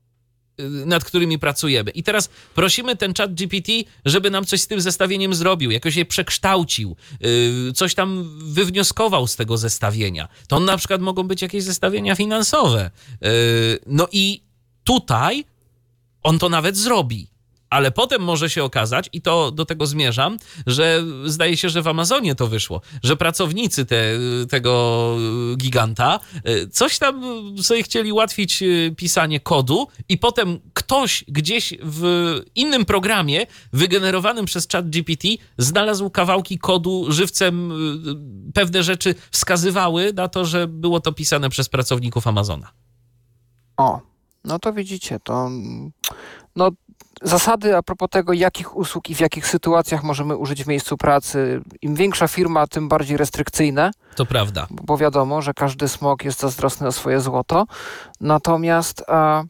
nad którymi pracujemy. I teraz prosimy ten chat G P T, żeby nam coś z tym zestawieniem zrobił, jakoś je przekształcił, coś tam wywnioskował z tego zestawienia. To na przykład mogą być jakieś zestawienia finansowe. No i tutaj on to nawet zrobi. Ale potem może się okazać, i to do tego zmierzam, że zdaje się, że w Amazonie to wyszło, że pracownicy te, tego giganta coś tam sobie chcieli ułatwić pisanie kodu i potem ktoś gdzieś w innym programie wygenerowanym przez chat G P T znalazł kawałki kodu żywcem. Pewne rzeczy wskazywały na to, że było to pisane przez pracowników Amazona. O, no to widzicie, to... No, zasady a propos tego, jakich usług i w jakich sytuacjach możemy użyć w miejscu pracy. Im większa firma, tym bardziej restrykcyjne. To prawda. Bo wiadomo, że każdy smok jest zazdrosny o swoje złoto. Natomiast a,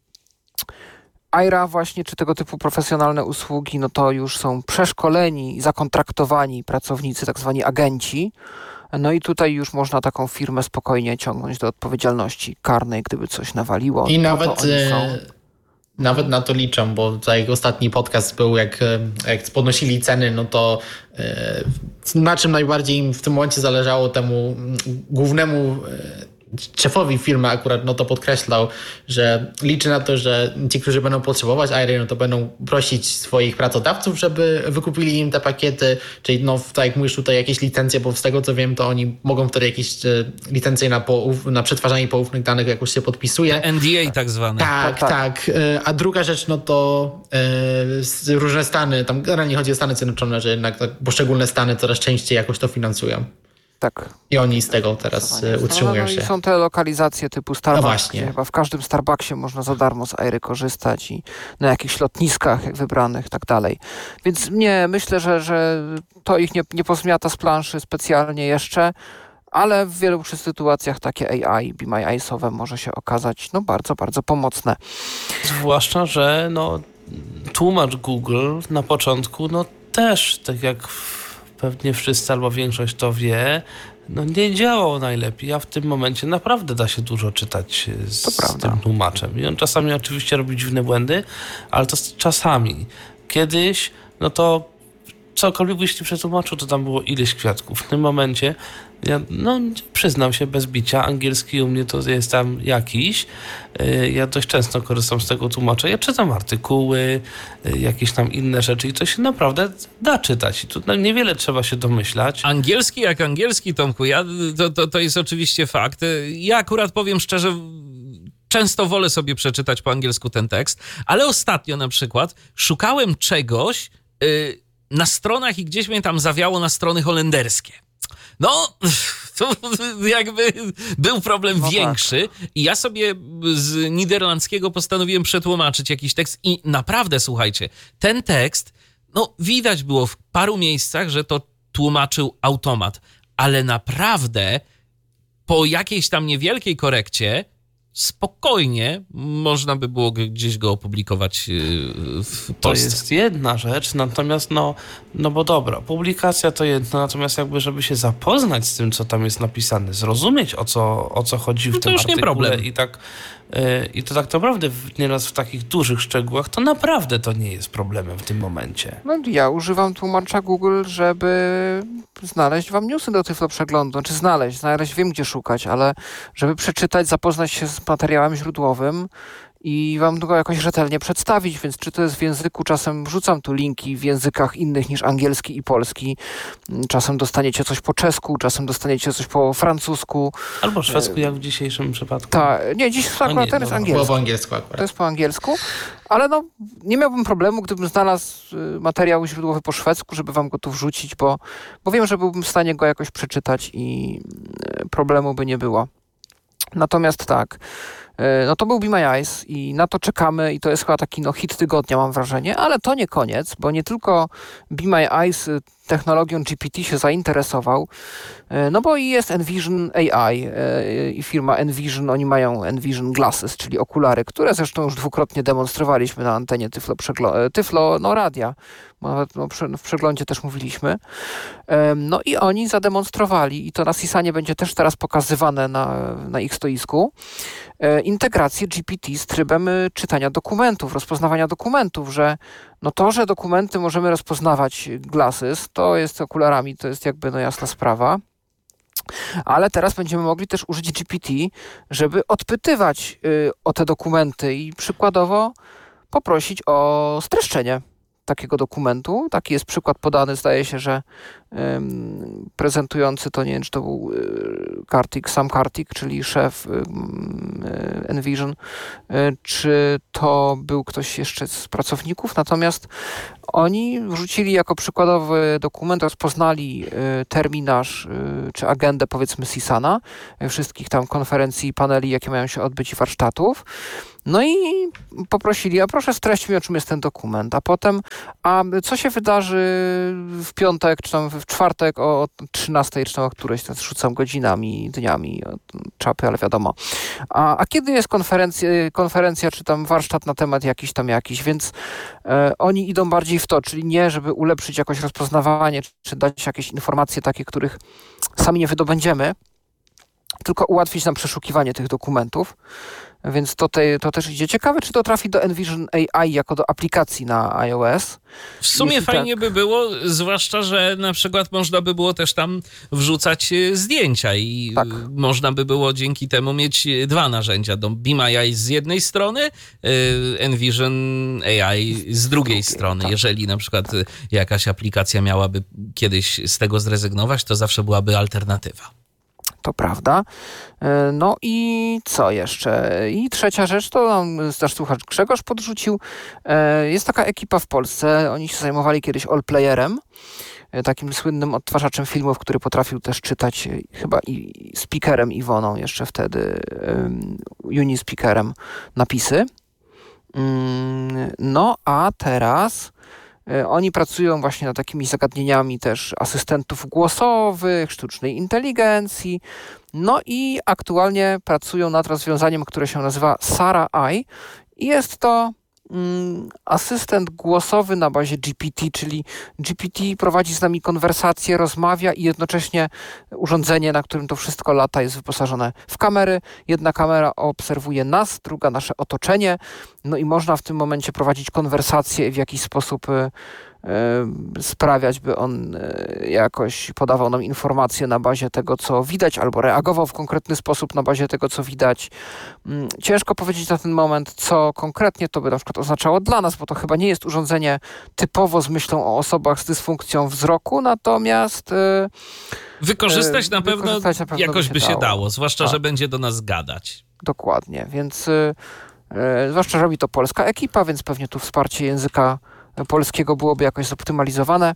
Aira właśnie, czy tego typu profesjonalne usługi, no to już są przeszkoleni, zakontraktowani pracownicy, tak zwani agenci. No i tutaj już można taką firmę spokojnie ciągnąć do odpowiedzialności karnej, gdyby coś nawaliło. I no nawet... to oni są... Nawet na to liczę, bo tutaj ostatni podcast był, jak, jak podnosili ceny, no to na czym najbardziej im w tym momencie zależało temu głównemu szefowi firmy akurat, no to podkreślał, że liczy na to, że ci, którzy będą potrzebować Airy, no to będą prosić swoich pracodawców, żeby wykupili im te pakiety, czyli no tak jak mówisz tutaj jakieś licencje, bo z tego co wiem, to oni mogą wtedy jakieś licencje na, pouf, na przetwarzanie poufnych danych jakoś się podpisuje. N D A tak zwane. Tak, tak, tak. A druga rzecz, no to yy, różne stany, tam generalnie chodzi o Stany Zjednoczone, że jednak tak poszczególne stany coraz częściej jakoś to finansują. Tak. I oni z tego teraz no, utrzymują no, się. I są te lokalizacje typu Starbucks, no właśnie. Chyba w każdym Starbucksie można za darmo z Airy korzystać i na jakichś lotniskach jak wybranych i tak dalej. Więc nie, myślę, że, że to ich nie, nie pozmiata z planszy specjalnie jeszcze, ale w wielu sytuacjach takie A I, Be My Eyes-owe może się okazać no, bardzo, bardzo pomocne. Zwłaszcza, że no, tłumacz Google na początku no też, tak jak pewnie wszyscy albo większość to wie, no nie działał najlepiej, a w tym momencie naprawdę da się dużo czytać z, z tym tłumaczem. I on czasami oczywiście robi dziwne błędy, ale to czasami. Kiedyś, no to cokolwiek byś nie przetłumaczył, to tam było ileś kwiatków. W tym momencie, ja no przyznam się bez bicia, angielski u mnie to jest tam jakiś. Ja dość często korzystam z tego tłumacza. Ja czytam artykuły, jakieś tam inne rzeczy i to się naprawdę da czytać. I tu no, niewiele trzeba się domyślać. Angielski jak angielski, Tomku, ja, to, to, to jest oczywiście fakt. Ja akurat powiem szczerze, często wolę sobie przeczytać po angielsku ten tekst, ale ostatnio na przykład szukałem czegoś yy, na stronach i gdzieś mnie tam zawiało na strony holenderskie. No, to jakby był problem no większy tak. I ja sobie z niderlandzkiego postanowiłem przetłumaczyć jakiś tekst i naprawdę, słuchajcie, ten tekst, no widać było w paru miejscach, że to tłumaczył automat, ale naprawdę po jakiejś tam niewielkiej korekcie spokojnie można by było gdzieś go opublikować w Polsce. To jest jedna rzecz, natomiast no, no bo dobra, publikacja to jedno, natomiast jakby żeby się zapoznać z tym, co tam jest napisane, zrozumieć o co, o co chodzi w no tym już artykule nie problem. i tak i to tak naprawdę nieraz w takich dużych szczegółach, to naprawdę to nie jest problemem w tym momencie. No ja używam tłumacza Google, żeby znaleźć wam newsy do Tyflo Przeglądu, czy znaleźć, znaleźć, wiem gdzie szukać, ale żeby przeczytać, zapoznać się z materiałem źródłowym i wam go jakoś rzetelnie przedstawić, więc czy to jest w języku, czasem wrzucam tu linki w językach innych niż angielski i polski, czasem dostaniecie coś po czesku, czasem dostaniecie coś po francusku. Albo szwedzku, jak w dzisiejszym przypadku. Tak, nie, dziś akurat no nie, ten jest no, angielski. Po angielsku akurat. To jest po angielsku, ale no nie miałbym problemu, gdybym znalazł materiał źródłowy po szwedzku, żeby wam go tu wrzucić, bo, bo wiem, że byłbym w stanie go jakoś przeczytać i problemu by nie było. Natomiast tak, no to był Be My Eyes i na to czekamy i to jest chyba taki no, hit tygodnia, mam wrażenie, ale to nie koniec, bo nie tylko Be My Eyes technologią G P T się zainteresował, no bo i jest Envision A I i firma Envision, oni mają Envision Glasses, czyli okulary, które zresztą już dwukrotnie demonstrowaliśmy na antenie Tyflo, przeglo- Tyflo no radia, nawet no, w przeglądzie też mówiliśmy. No i oni zademonstrowali i to na Sisanie będzie też teraz pokazywane na, na ich stoisku. integrację G P T z trybem czytania dokumentów, rozpoznawania dokumentów, że no to, że dokumenty możemy rozpoznawać glasses, to jest okularami, to jest jakby no jasna sprawa. Ale teraz będziemy mogli też użyć G P T, żeby odpytywać y, o te dokumenty i przykładowo poprosić o streszczenie takiego dokumentu. Taki jest przykład podany, zdaje się, że ym, prezentujący to, nie wiem, czy to był y, Kartik, Sam Kartik, czyli szef y, y, Envision, y, czy to był ktoś jeszcze z pracowników, natomiast oni wrzucili jako przykładowy dokument, rozpoznali y, terminarz y, czy agendę, powiedzmy, Sisana, y, wszystkich tam konferencji, paneli, jakie mają się odbyć i warsztatów. No i poprosili, a proszę streść mi, o czym jest ten dokument. A potem, a co się wydarzy w piątek, czy tam w czwartek o trzynastej, czy tam o którejś, to rzucam godzinami, dniami, czapy, ale wiadomo. A, a kiedy jest konferencja, konferencja, czy tam warsztat na temat jakiś tam jakiś, więc e, oni idą bardziej w to, czyli nie, żeby ulepszyć jakoś rozpoznawanie, czy, czy dać jakieś informacje takie, których sami nie wydobędziemy, tylko ułatwić nam przeszukiwanie tych dokumentów. Więc to, te, to też idzie. Ciekawe, czy to trafi do Envision A I jako do aplikacji na iOS. W sumie Jeśli fajnie tak, by było, zwłaszcza, że na przykład można by było też tam wrzucać zdjęcia i tak. można by było dzięki temu mieć dwa narzędzia. Do Beam A I z jednej strony, Envision A I z drugiej strony. tak. Jeżeli na przykład jakaś aplikacja miałaby kiedyś z tego zrezygnować, to zawsze byłaby alternatywa. To prawda. No i co jeszcze? I trzecia rzecz, to nam nasz słuchacz Grzegorz podrzucił. Jest taka ekipa w Polsce, oni się zajmowali kiedyś Allplayerem, takim słynnym odtwarzaczem filmów, który potrafił też czytać chyba i speakerem Iwoną jeszcze wtedy, Unispeakerem napisy. No a teraz oni pracują właśnie nad takimi zagadnieniami też asystentów głosowych, sztucznej inteligencji. No i aktualnie pracują nad rozwiązaniem, które się nazywa Sara A I. I jest to mm, asystent głosowy na bazie G P T, czyli G P T prowadzi z nami konwersację, rozmawia i jednocześnie urządzenie, na którym to wszystko lata, jest wyposażone w kamery. Jedna kamera obserwuje nas, druga nasze otoczenie. No i można w tym momencie prowadzić konwersację i w jakiś sposób y, y, sprawiać, by on y, jakoś podawał nam informacje na bazie tego, co widać, albo reagował w konkretny sposób na bazie tego, co widać. Mm, ciężko powiedzieć na ten moment, co konkretnie to by na przykład oznaczało dla nas, bo to chyba nie jest urządzenie typowo z myślą o osobach z dysfunkcją wzroku, natomiast... Y, Wykorzystać na pewno, wykorzystać na pewno jakoś by się, by się dało, dało. zwłaszcza, Tak. że będzie do nas gadać. Dokładnie, więc y, y, zwłaszcza, że robi to polska ekipa, więc pewnie tu wsparcie języka polskiego byłoby jakoś zoptymalizowane.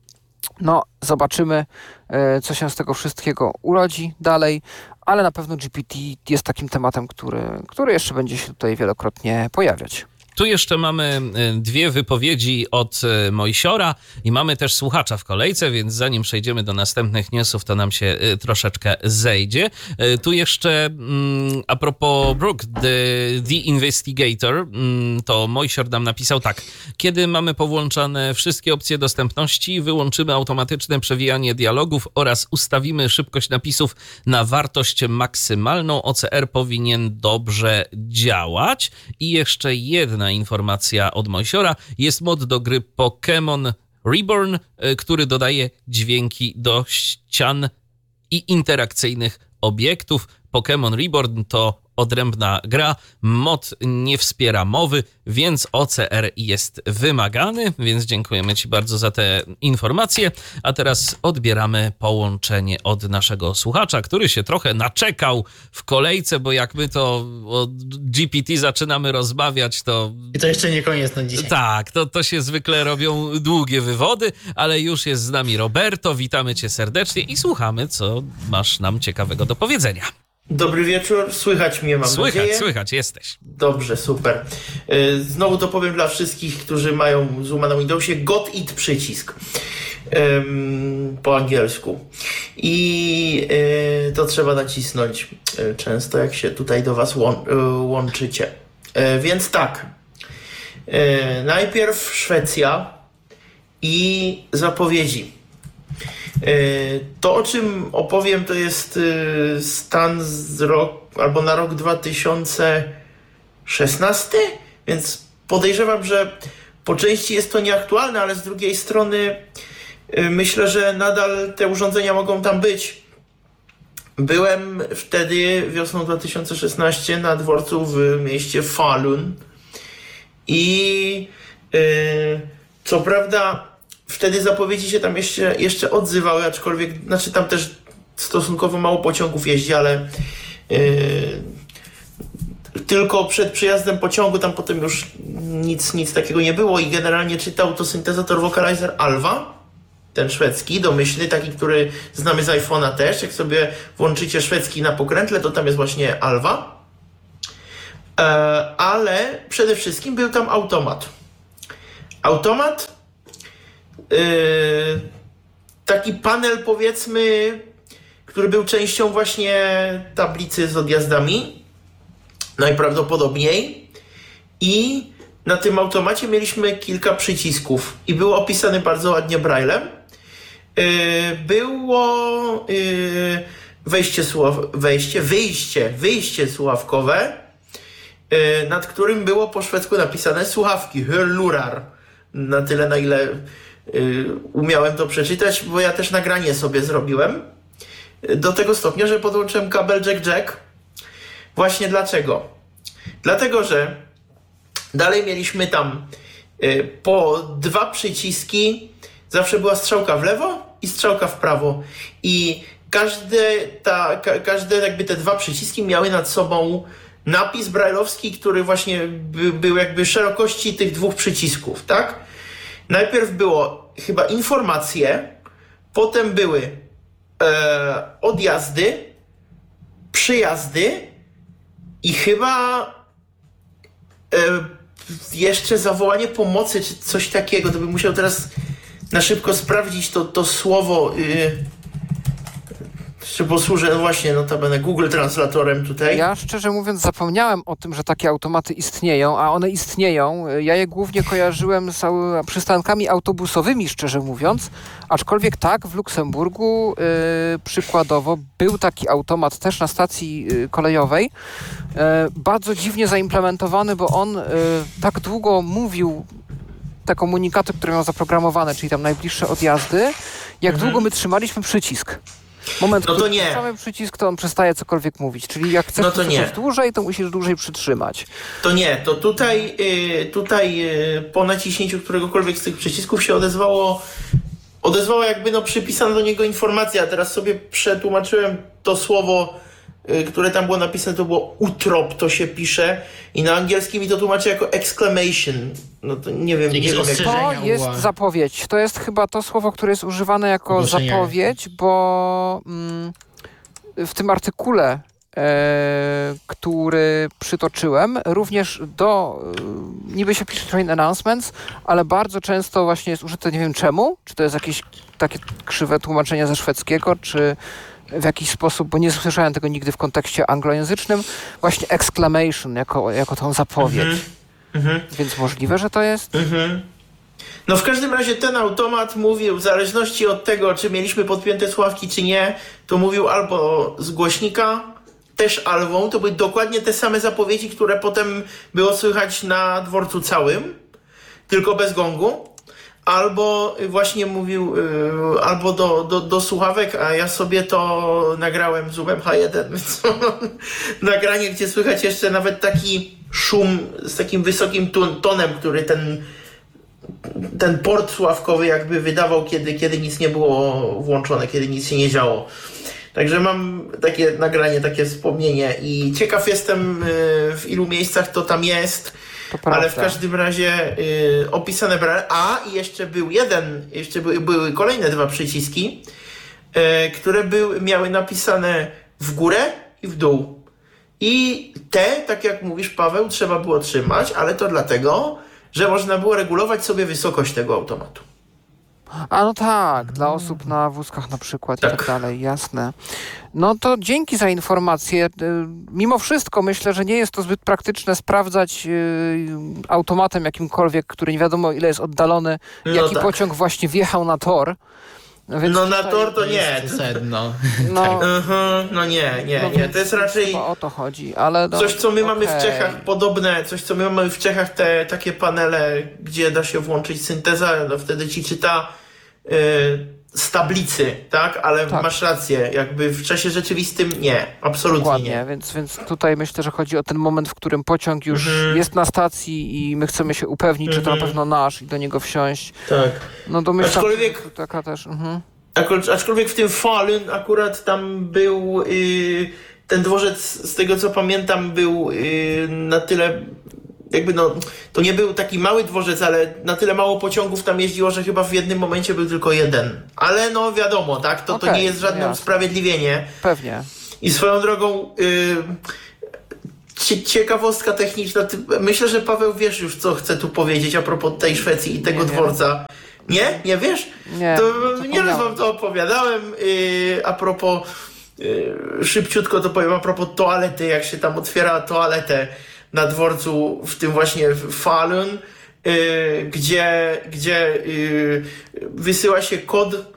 No, zobaczymy, y, co się z tego wszystkiego urodzi dalej, ale na pewno G P T jest takim tematem, który, który jeszcze będzie się tutaj wielokrotnie pojawiać. Tu jeszcze mamy dwie wypowiedzi od Mojsiora i mamy też słuchacza w kolejce, więc zanim przejdziemy do następnych newsów, to nam się troszeczkę zejdzie. Tu jeszcze a propos Brook, the, the Investigator, to Mojsior nam napisał tak. Kiedy mamy powłączane wszystkie opcje dostępności, wyłączymy automatyczne przewijanie dialogów oraz ustawimy szybkość napisów na wartość maksymalną, O C R powinien dobrze działać. I jeszcze jedna informacja od Mojsiora. Jest mod do gry Pokémon Reborn, który dodaje dźwięki do ścian i interakcyjnych obiektów. Pokémon Reborn to odrębna gra. Mod nie wspiera mowy, więc O C R jest wymagany, więc dziękujemy Ci bardzo za te informacje. A teraz odbieramy połączenie od naszego słuchacza, który się trochę naczekał w kolejce, bo jak my to o G P T zaczynamy rozmawiać, to... I to jeszcze nie koniec na dzisiaj. Tak, to, to się zwykle robią długie wywody, ale już jest z nami Roberto. Witamy Cię serdecznie i słuchamy, co masz nam ciekawego do powiedzenia. Dobry wieczór, słychać mnie, mam Słychać, nadzieję. słychać, jesteś. Dobrze, super. Znowu to powiem dla wszystkich, którzy mają złamaną Windowsie, got it przycisk um, po angielsku. I y, to trzeba nacisnąć y, często, jak się tutaj do was łą, y, łączycie. Y, więc tak, y, najpierw Szwecja i zapowiedzi. To, o czym opowiem, to jest stan z rok, albo na rok dwa tysiące szesnasty, więc podejrzewam, że po części jest to nieaktualne, ale z drugiej strony myślę, że nadal te urządzenia mogą tam być. Byłem wtedy wiosną dwa tysiące szesnastego na dworcu w mieście Falun i yy, co prawda wtedy zapowiedzi się tam jeszcze, jeszcze odzywały, aczkolwiek znaczy tam też stosunkowo mało pociągów jeździ, ale yy, tylko przed przyjazdem pociągu tam potem już nic, nic takiego nie było i generalnie czytał to syntezator Vocalizer Alva, ten szwedzki, domyślny, taki, który znamy z iPhone'a też. Jak sobie włączycie szwedzki na pokrętle, to tam jest właśnie Alva. E, ale przede wszystkim był tam automat. Automat, e, taki panel, powiedzmy, który był częścią właśnie tablicy z odjazdami, najprawdopodobniej. I na tym automacie mieliśmy kilka przycisków i był opisany bardzo ładnie braillem. Było wejście, wejście, wyjście, wyjście słuchawkowe, nad którym było po szwedzku napisane słuchawki, hörlurar. Na tyle, na ile umiałem to przeczytać, bo ja też nagranie sobie zrobiłem. Do tego stopnia, że podłączyłem kabel jack-jack. Właśnie dlaczego? Dlatego, że dalej mieliśmy tam po dwa przyciski, zawsze była strzałka w lewo i strzałka w prawo. I każde, ta, ka, każde jakby te dwa przyciski miały nad sobą napis brajlowski, który właśnie by, był jakby szerokości tych dwóch przycisków, tak? Najpierw było chyba informacje, potem były e, odjazdy, przyjazdy i chyba e, jeszcze zawołanie pomocy, czy coś takiego. To bym musiał teraz na szybko sprawdzić to, to słowo. Yy, czy posłużę, no właśnie, notabene Google Translatorem tutaj. Ja szczerze mówiąc zapomniałem o tym, że takie automaty istnieją, a one istnieją. Ja je głównie kojarzyłem z przystankami autobusowymi, szczerze mówiąc. Aczkolwiek tak, w Luksemburgu yy, przykładowo był taki automat też na stacji yy, kolejowej. Yy, bardzo dziwnie zaimplementowany, bo on yy, tak długo mówił te komunikaty, które miał zaprogramowane, czyli tam najbliższe odjazdy, jak mhm. długo my trzymaliśmy przycisk. Moment, no to kiedy nie. trzymamy przycisk, to on przestaje cokolwiek mówić. Czyli jak chcesz no to nie. dłużej, to musisz dłużej przytrzymać. To nie, to tutaj, yy, tutaj yy, po naciśnięciu któregokolwiek z tych przycisków się odezwało, odezwała jakby no przypisana do niego informacja. Teraz sobie przetłumaczyłem to słowo, yy, które tam było napisane, to było utrop, to się pisze i na angielskim mi to tłumaczy jako exclamation. No to nie wiem, nie wiem jak... To jest zapowiedź. To jest chyba to słowo, które jest używane jako Ogłoszenie. zapowiedź, bo mm, w tym artykule, e, który przytoczyłem, również do, e, niby się pisze train announcements, ale bardzo często właśnie jest użyte, nie wiem czemu, czy to jest jakieś takie krzywe tłumaczenie ze szwedzkiego, czy w jakiś sposób, bo nie słyszałem tego nigdy w kontekście anglojęzycznym, właśnie exclamation jako, jako tą zapowiedź. Mhm. Mhm. Więc możliwe, że to jest? Mhm. No w każdym razie ten automat mówił, w zależności od tego, czy mieliśmy podpięte słuchawki, czy nie, to mówił albo z głośnika, też alwą, to były dokładnie te same zapowiedzi, które potem było słychać na dworcu całym, tylko bez gongu. Albo właśnie mówił, yy, albo do, do, do słuchawek, a ja sobie to nagrałem zoomem H jeden, więc nagranie, gdzie słychać jeszcze nawet taki szum z takim wysokim tonem, który ten, ten port słuchawkowy jakby wydawał, kiedy, kiedy nic nie było włączone, kiedy nic się nie działo. Także mam takie nagranie, takie wspomnienie i ciekaw jestem, yy, w ilu miejscach to tam jest. Ale w każdym razie y, opisane braille. A i jeszcze był jeden, jeszcze były, były kolejne dwa przyciski, y, które były, miały napisane w górę i w dół. I te, tak jak mówisz, Paweł, trzeba było trzymać, ale to dlatego, że można było regulować sobie wysokość tego automatu. A no tak, dla osób na wózkach na przykład tak. i tak dalej, jasne. No to dzięki za informację. Mimo wszystko myślę, że nie jest to zbyt praktyczne sprawdzać automatem jakimkolwiek, który nie wiadomo ile jest oddalony, no jaki tak. pociąg właśnie wjechał na tor. No, więc No na tutaj tor to nie. Jest sedno. No, Mhm, no nie, nie, no nie. więc To jest raczej chyba o to chodzi, ale no, coś, co my mamy w okej. Czechach podobne, coś, co my mamy w Czechach, te takie panele, gdzie da się włączyć syntezę, no wtedy ci czyta y, z tablicy, tak? Ale Tak. masz rację, jakby w czasie rzeczywistym nie, absolutnie Dokładnie, nie. więc, więc tutaj myślę, że chodzi o ten moment, w którym pociąg już Mhm. jest na stacji i my chcemy się upewnić, czy to na Mhm. pewno nasz i do niego wsiąść. Tak. No domyślam się, Aczkolwiek- że to taka też... Mhm. Akol- Aczkolwiek w tym Falun akurat tam był y, ten dworzec, z tego co pamiętam, był y, na tyle, jakby no, to nie był taki mały dworzec, ale na tyle mało pociągów tam jeździło, że chyba w jednym momencie był tylko jeden. Ale no wiadomo, tak, to, to Okej, nie jest żadne jasne. usprawiedliwienie. Pewnie. I swoją drogą y, cie- ciekawostka techniczna, ty, myślę, że Paweł wiesz już, co chcę tu powiedzieć a propos tej Szwecji i tego Nie wiem. dworca. Nie? Nie wiesz? Nie, To zapomniałem. nieraz wam to opowiadałem yy, a propos yy, szybciutko to powiem a propos toalety, jak się tam otwiera toaletę na dworcu w tym właśnie Falun, yy, gdzie, gdzie yy, wysyła się kod yy,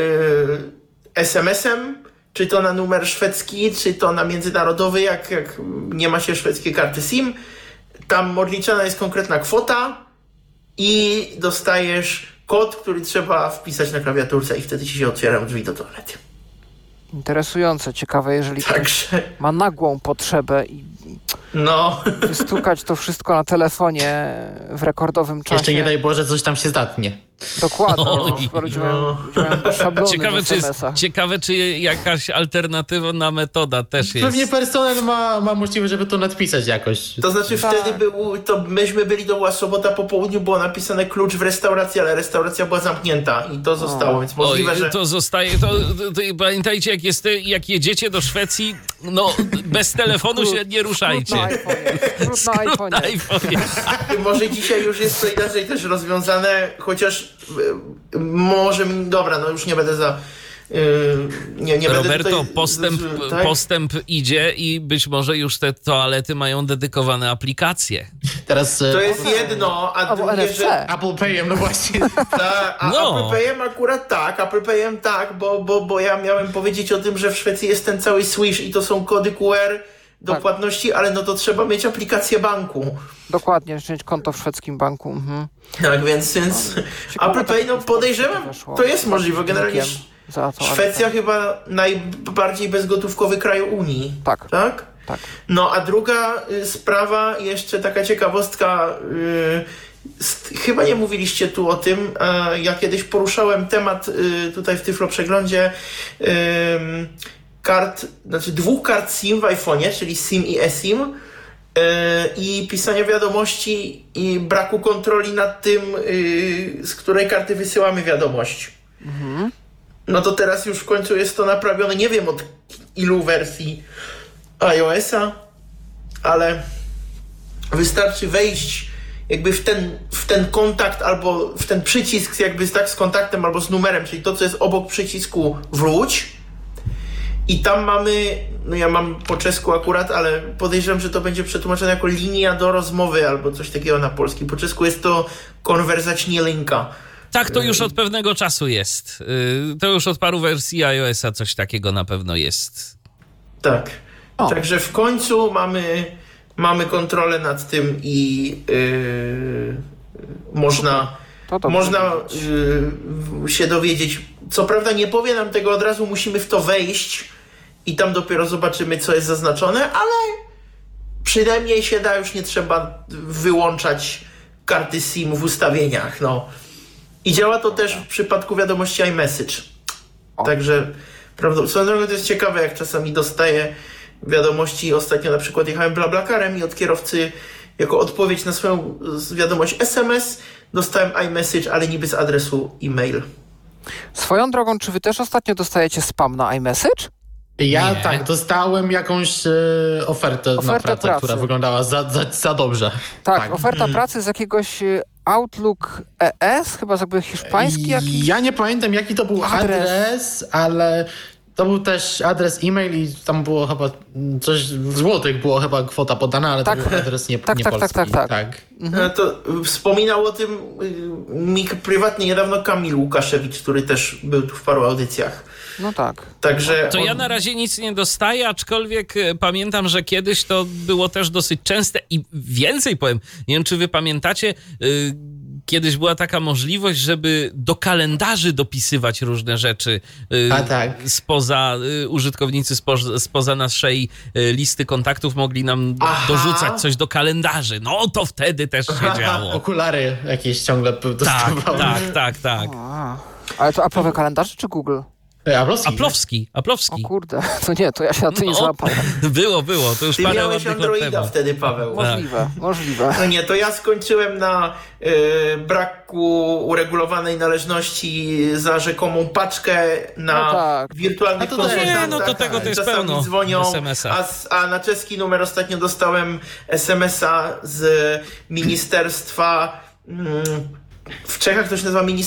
es em esem, czy to na numer szwedzki, czy to na międzynarodowy, jak, jak nie ma się szwedzkiej karty SIM. Tam odliczana jest konkretna kwota i dostajesz kod, który trzeba wpisać na klawiaturce i wtedy ci się otwierają drzwi do toalety. Interesujące, ciekawe, jeżeli ktoś Także, ma nagłą potrzebę i no, wystukać to wszystko na telefonie w rekordowym czasie. Jeszcze nie daj Boże, coś tam się zatnie. Dokładnie. Oj, Bo ludzie no. mają, ludzie mają szablony Ciekawe w czy, jest, es em esach. ciekawe, czy jakaś alternatywna metoda też jest. Pewnie personel ma, ma możliwość, żeby to nadpisać jakoś. to znaczy Tak. wtedy był, to myśmy byli, to była sobota po południu, było napisane klucz w restauracji, ale restauracja była zamknięta i to zostało, więc możliwe, Oj, że... to zostaje, to, to, to pamiętajcie, jak, jest, jak jedziecie do Szwecji, no bez telefonu się nie ruszajcie. Skrót na iPhone'ie. Skrót na Na iPhone'ie. iPhone'ie. Może dzisiaj już jest to inaczej też rozwiązane, chociaż y, może, dobra, no już nie będę za... y, nie, nie będę Roberto, tutaj, postęp, z- tak? postęp idzie i być może już te toalety mają dedykowane aplikacje. Teraz To e, jest jedno, a Albo drugie, N F C. że... Apple Payem, no właśnie. Ta, a No. Apple Payem akurat tak, Apple Payem tak, bo, bo, bo ja miałem powiedzieć o tym, że w Szwecji jest ten cały Swish i to są kody Q R do Tak. płatności, ale no to trzeba mieć aplikację banku. Dokładnie, mieć konto w szwedzkim banku. Mhm. Tak, więc, więc Ciekawe, Apple Pay, no tak podejrzewam, weszło. to jest możliwe. Generalnie Nikiem za to, ale Szwecja chyba najbardziej bezgotówkowy kraj Unii. Tak. Tak? tak. No a druga y, sprawa, jeszcze taka ciekawostka, y, st- chyba nie mówiliście tu o tym, a ja kiedyś poruszałem temat y, tutaj w Tyflo Przeglądzie y, kart, znaczy dwóch kart SIM w iPhone'ie, czyli SIM i eSIM y, i pisania wiadomości i braku kontroli nad tym, y, z której karty wysyłamy wiadomość. No to teraz już w końcu jest to naprawione, nie wiem od ilu wersji iOS-a, ale wystarczy wejść jakby w ten, w ten kontakt albo w ten przycisk jakby tak z kontaktem albo z numerem, czyli to, co jest obok przycisku wróć i tam mamy, no ja mam po czesku akurat, ale podejrzewam, że to będzie przetłumaczone jako linia do rozmowy albo coś takiego na polski. Po czesku jest to konwerzační linka. Tak, to już od pewnego czasu jest. Y, To już od paru wersji iOS-a coś takiego na pewno jest. Tak. O. Także w końcu mamy, mamy kontrolę nad tym i yy, można, To dobrze można wiedzieć. yy, się dowiedzieć. Co prawda nie powie nam tego od razu, musimy w to wejść i tam dopiero zobaczymy, co jest zaznaczone, ale przynajmniej się da, już nie trzeba wyłączać karty SIM w ustawieniach. No. I działa to też w przypadku wiadomości iMessage. O. Także prawda, swoją drogą to jest ciekawe, jak czasami dostaję wiadomości. Ostatnio na przykład jechałem BlaBlaCarem i od kierowcy jako odpowiedź na swoją wiadomość es em es dostałem iMessage, ale niby z adresu e-mail. Swoją drogą, czy wy też ostatnio dostajecie spam na iMessage? Ja Nie. tak, dostałem jakąś e, ofertę, na Ofertę pracę, pracy. która wyglądała za, za, za dobrze. Tak, oferta pracy z jakiegoś y, Outlook E S, chyba jakby hiszpański jakiś. Ja nie pamiętam, jaki to był Adres. adres, ale To był też adres e-mail i tam było chyba coś w złotych było chyba kwota podana, ale Tak. to był adres nie, Tak, nie tak, polski. tak, tak, tak. No to wspominał o tym y, mi prywatnie niedawno Kamil Łukaszewicz, który też był tu w paru audycjach. No tak. Także To on... ja na razie nic nie dostaję, aczkolwiek e, pamiętam, że kiedyś to było też dosyć częste i więcej powiem. Nie wiem, czy wy pamiętacie, y, kiedyś była taka możliwość, żeby do kalendarzy dopisywać różne rzeczy y, A tak. spoza, y, użytkownicy spo, spoza naszej y, listy kontaktów mogli nam Aha. dorzucać coś do kalendarzy. No to wtedy też się działo. Okulary jakieś ciągle Tak, dostawałem. tak, tak, tak. A, ale to Apple'owe kalendarze czy Google? Aplowski. Aplowski, O Aplowski. kurde, to nie, to ja się na to nie No. złapałem. Było, było, to już Ty parę miałeś ładnych lat Androida temu. wtedy, Paweł. Możliwe, możliwe. No nie, to ja skończyłem na y, braku uregulowanej należności za rzekomą paczkę na No tak. wirtualnych A to też- konsultantach. Nie, no to tego to jest Czasami pełno dzwonią, es em es a. a, z- a na czeski numer ostatnio dostałem es em es a z ministerstwa... Mm, w Czechach to się nazywa Ministerstwo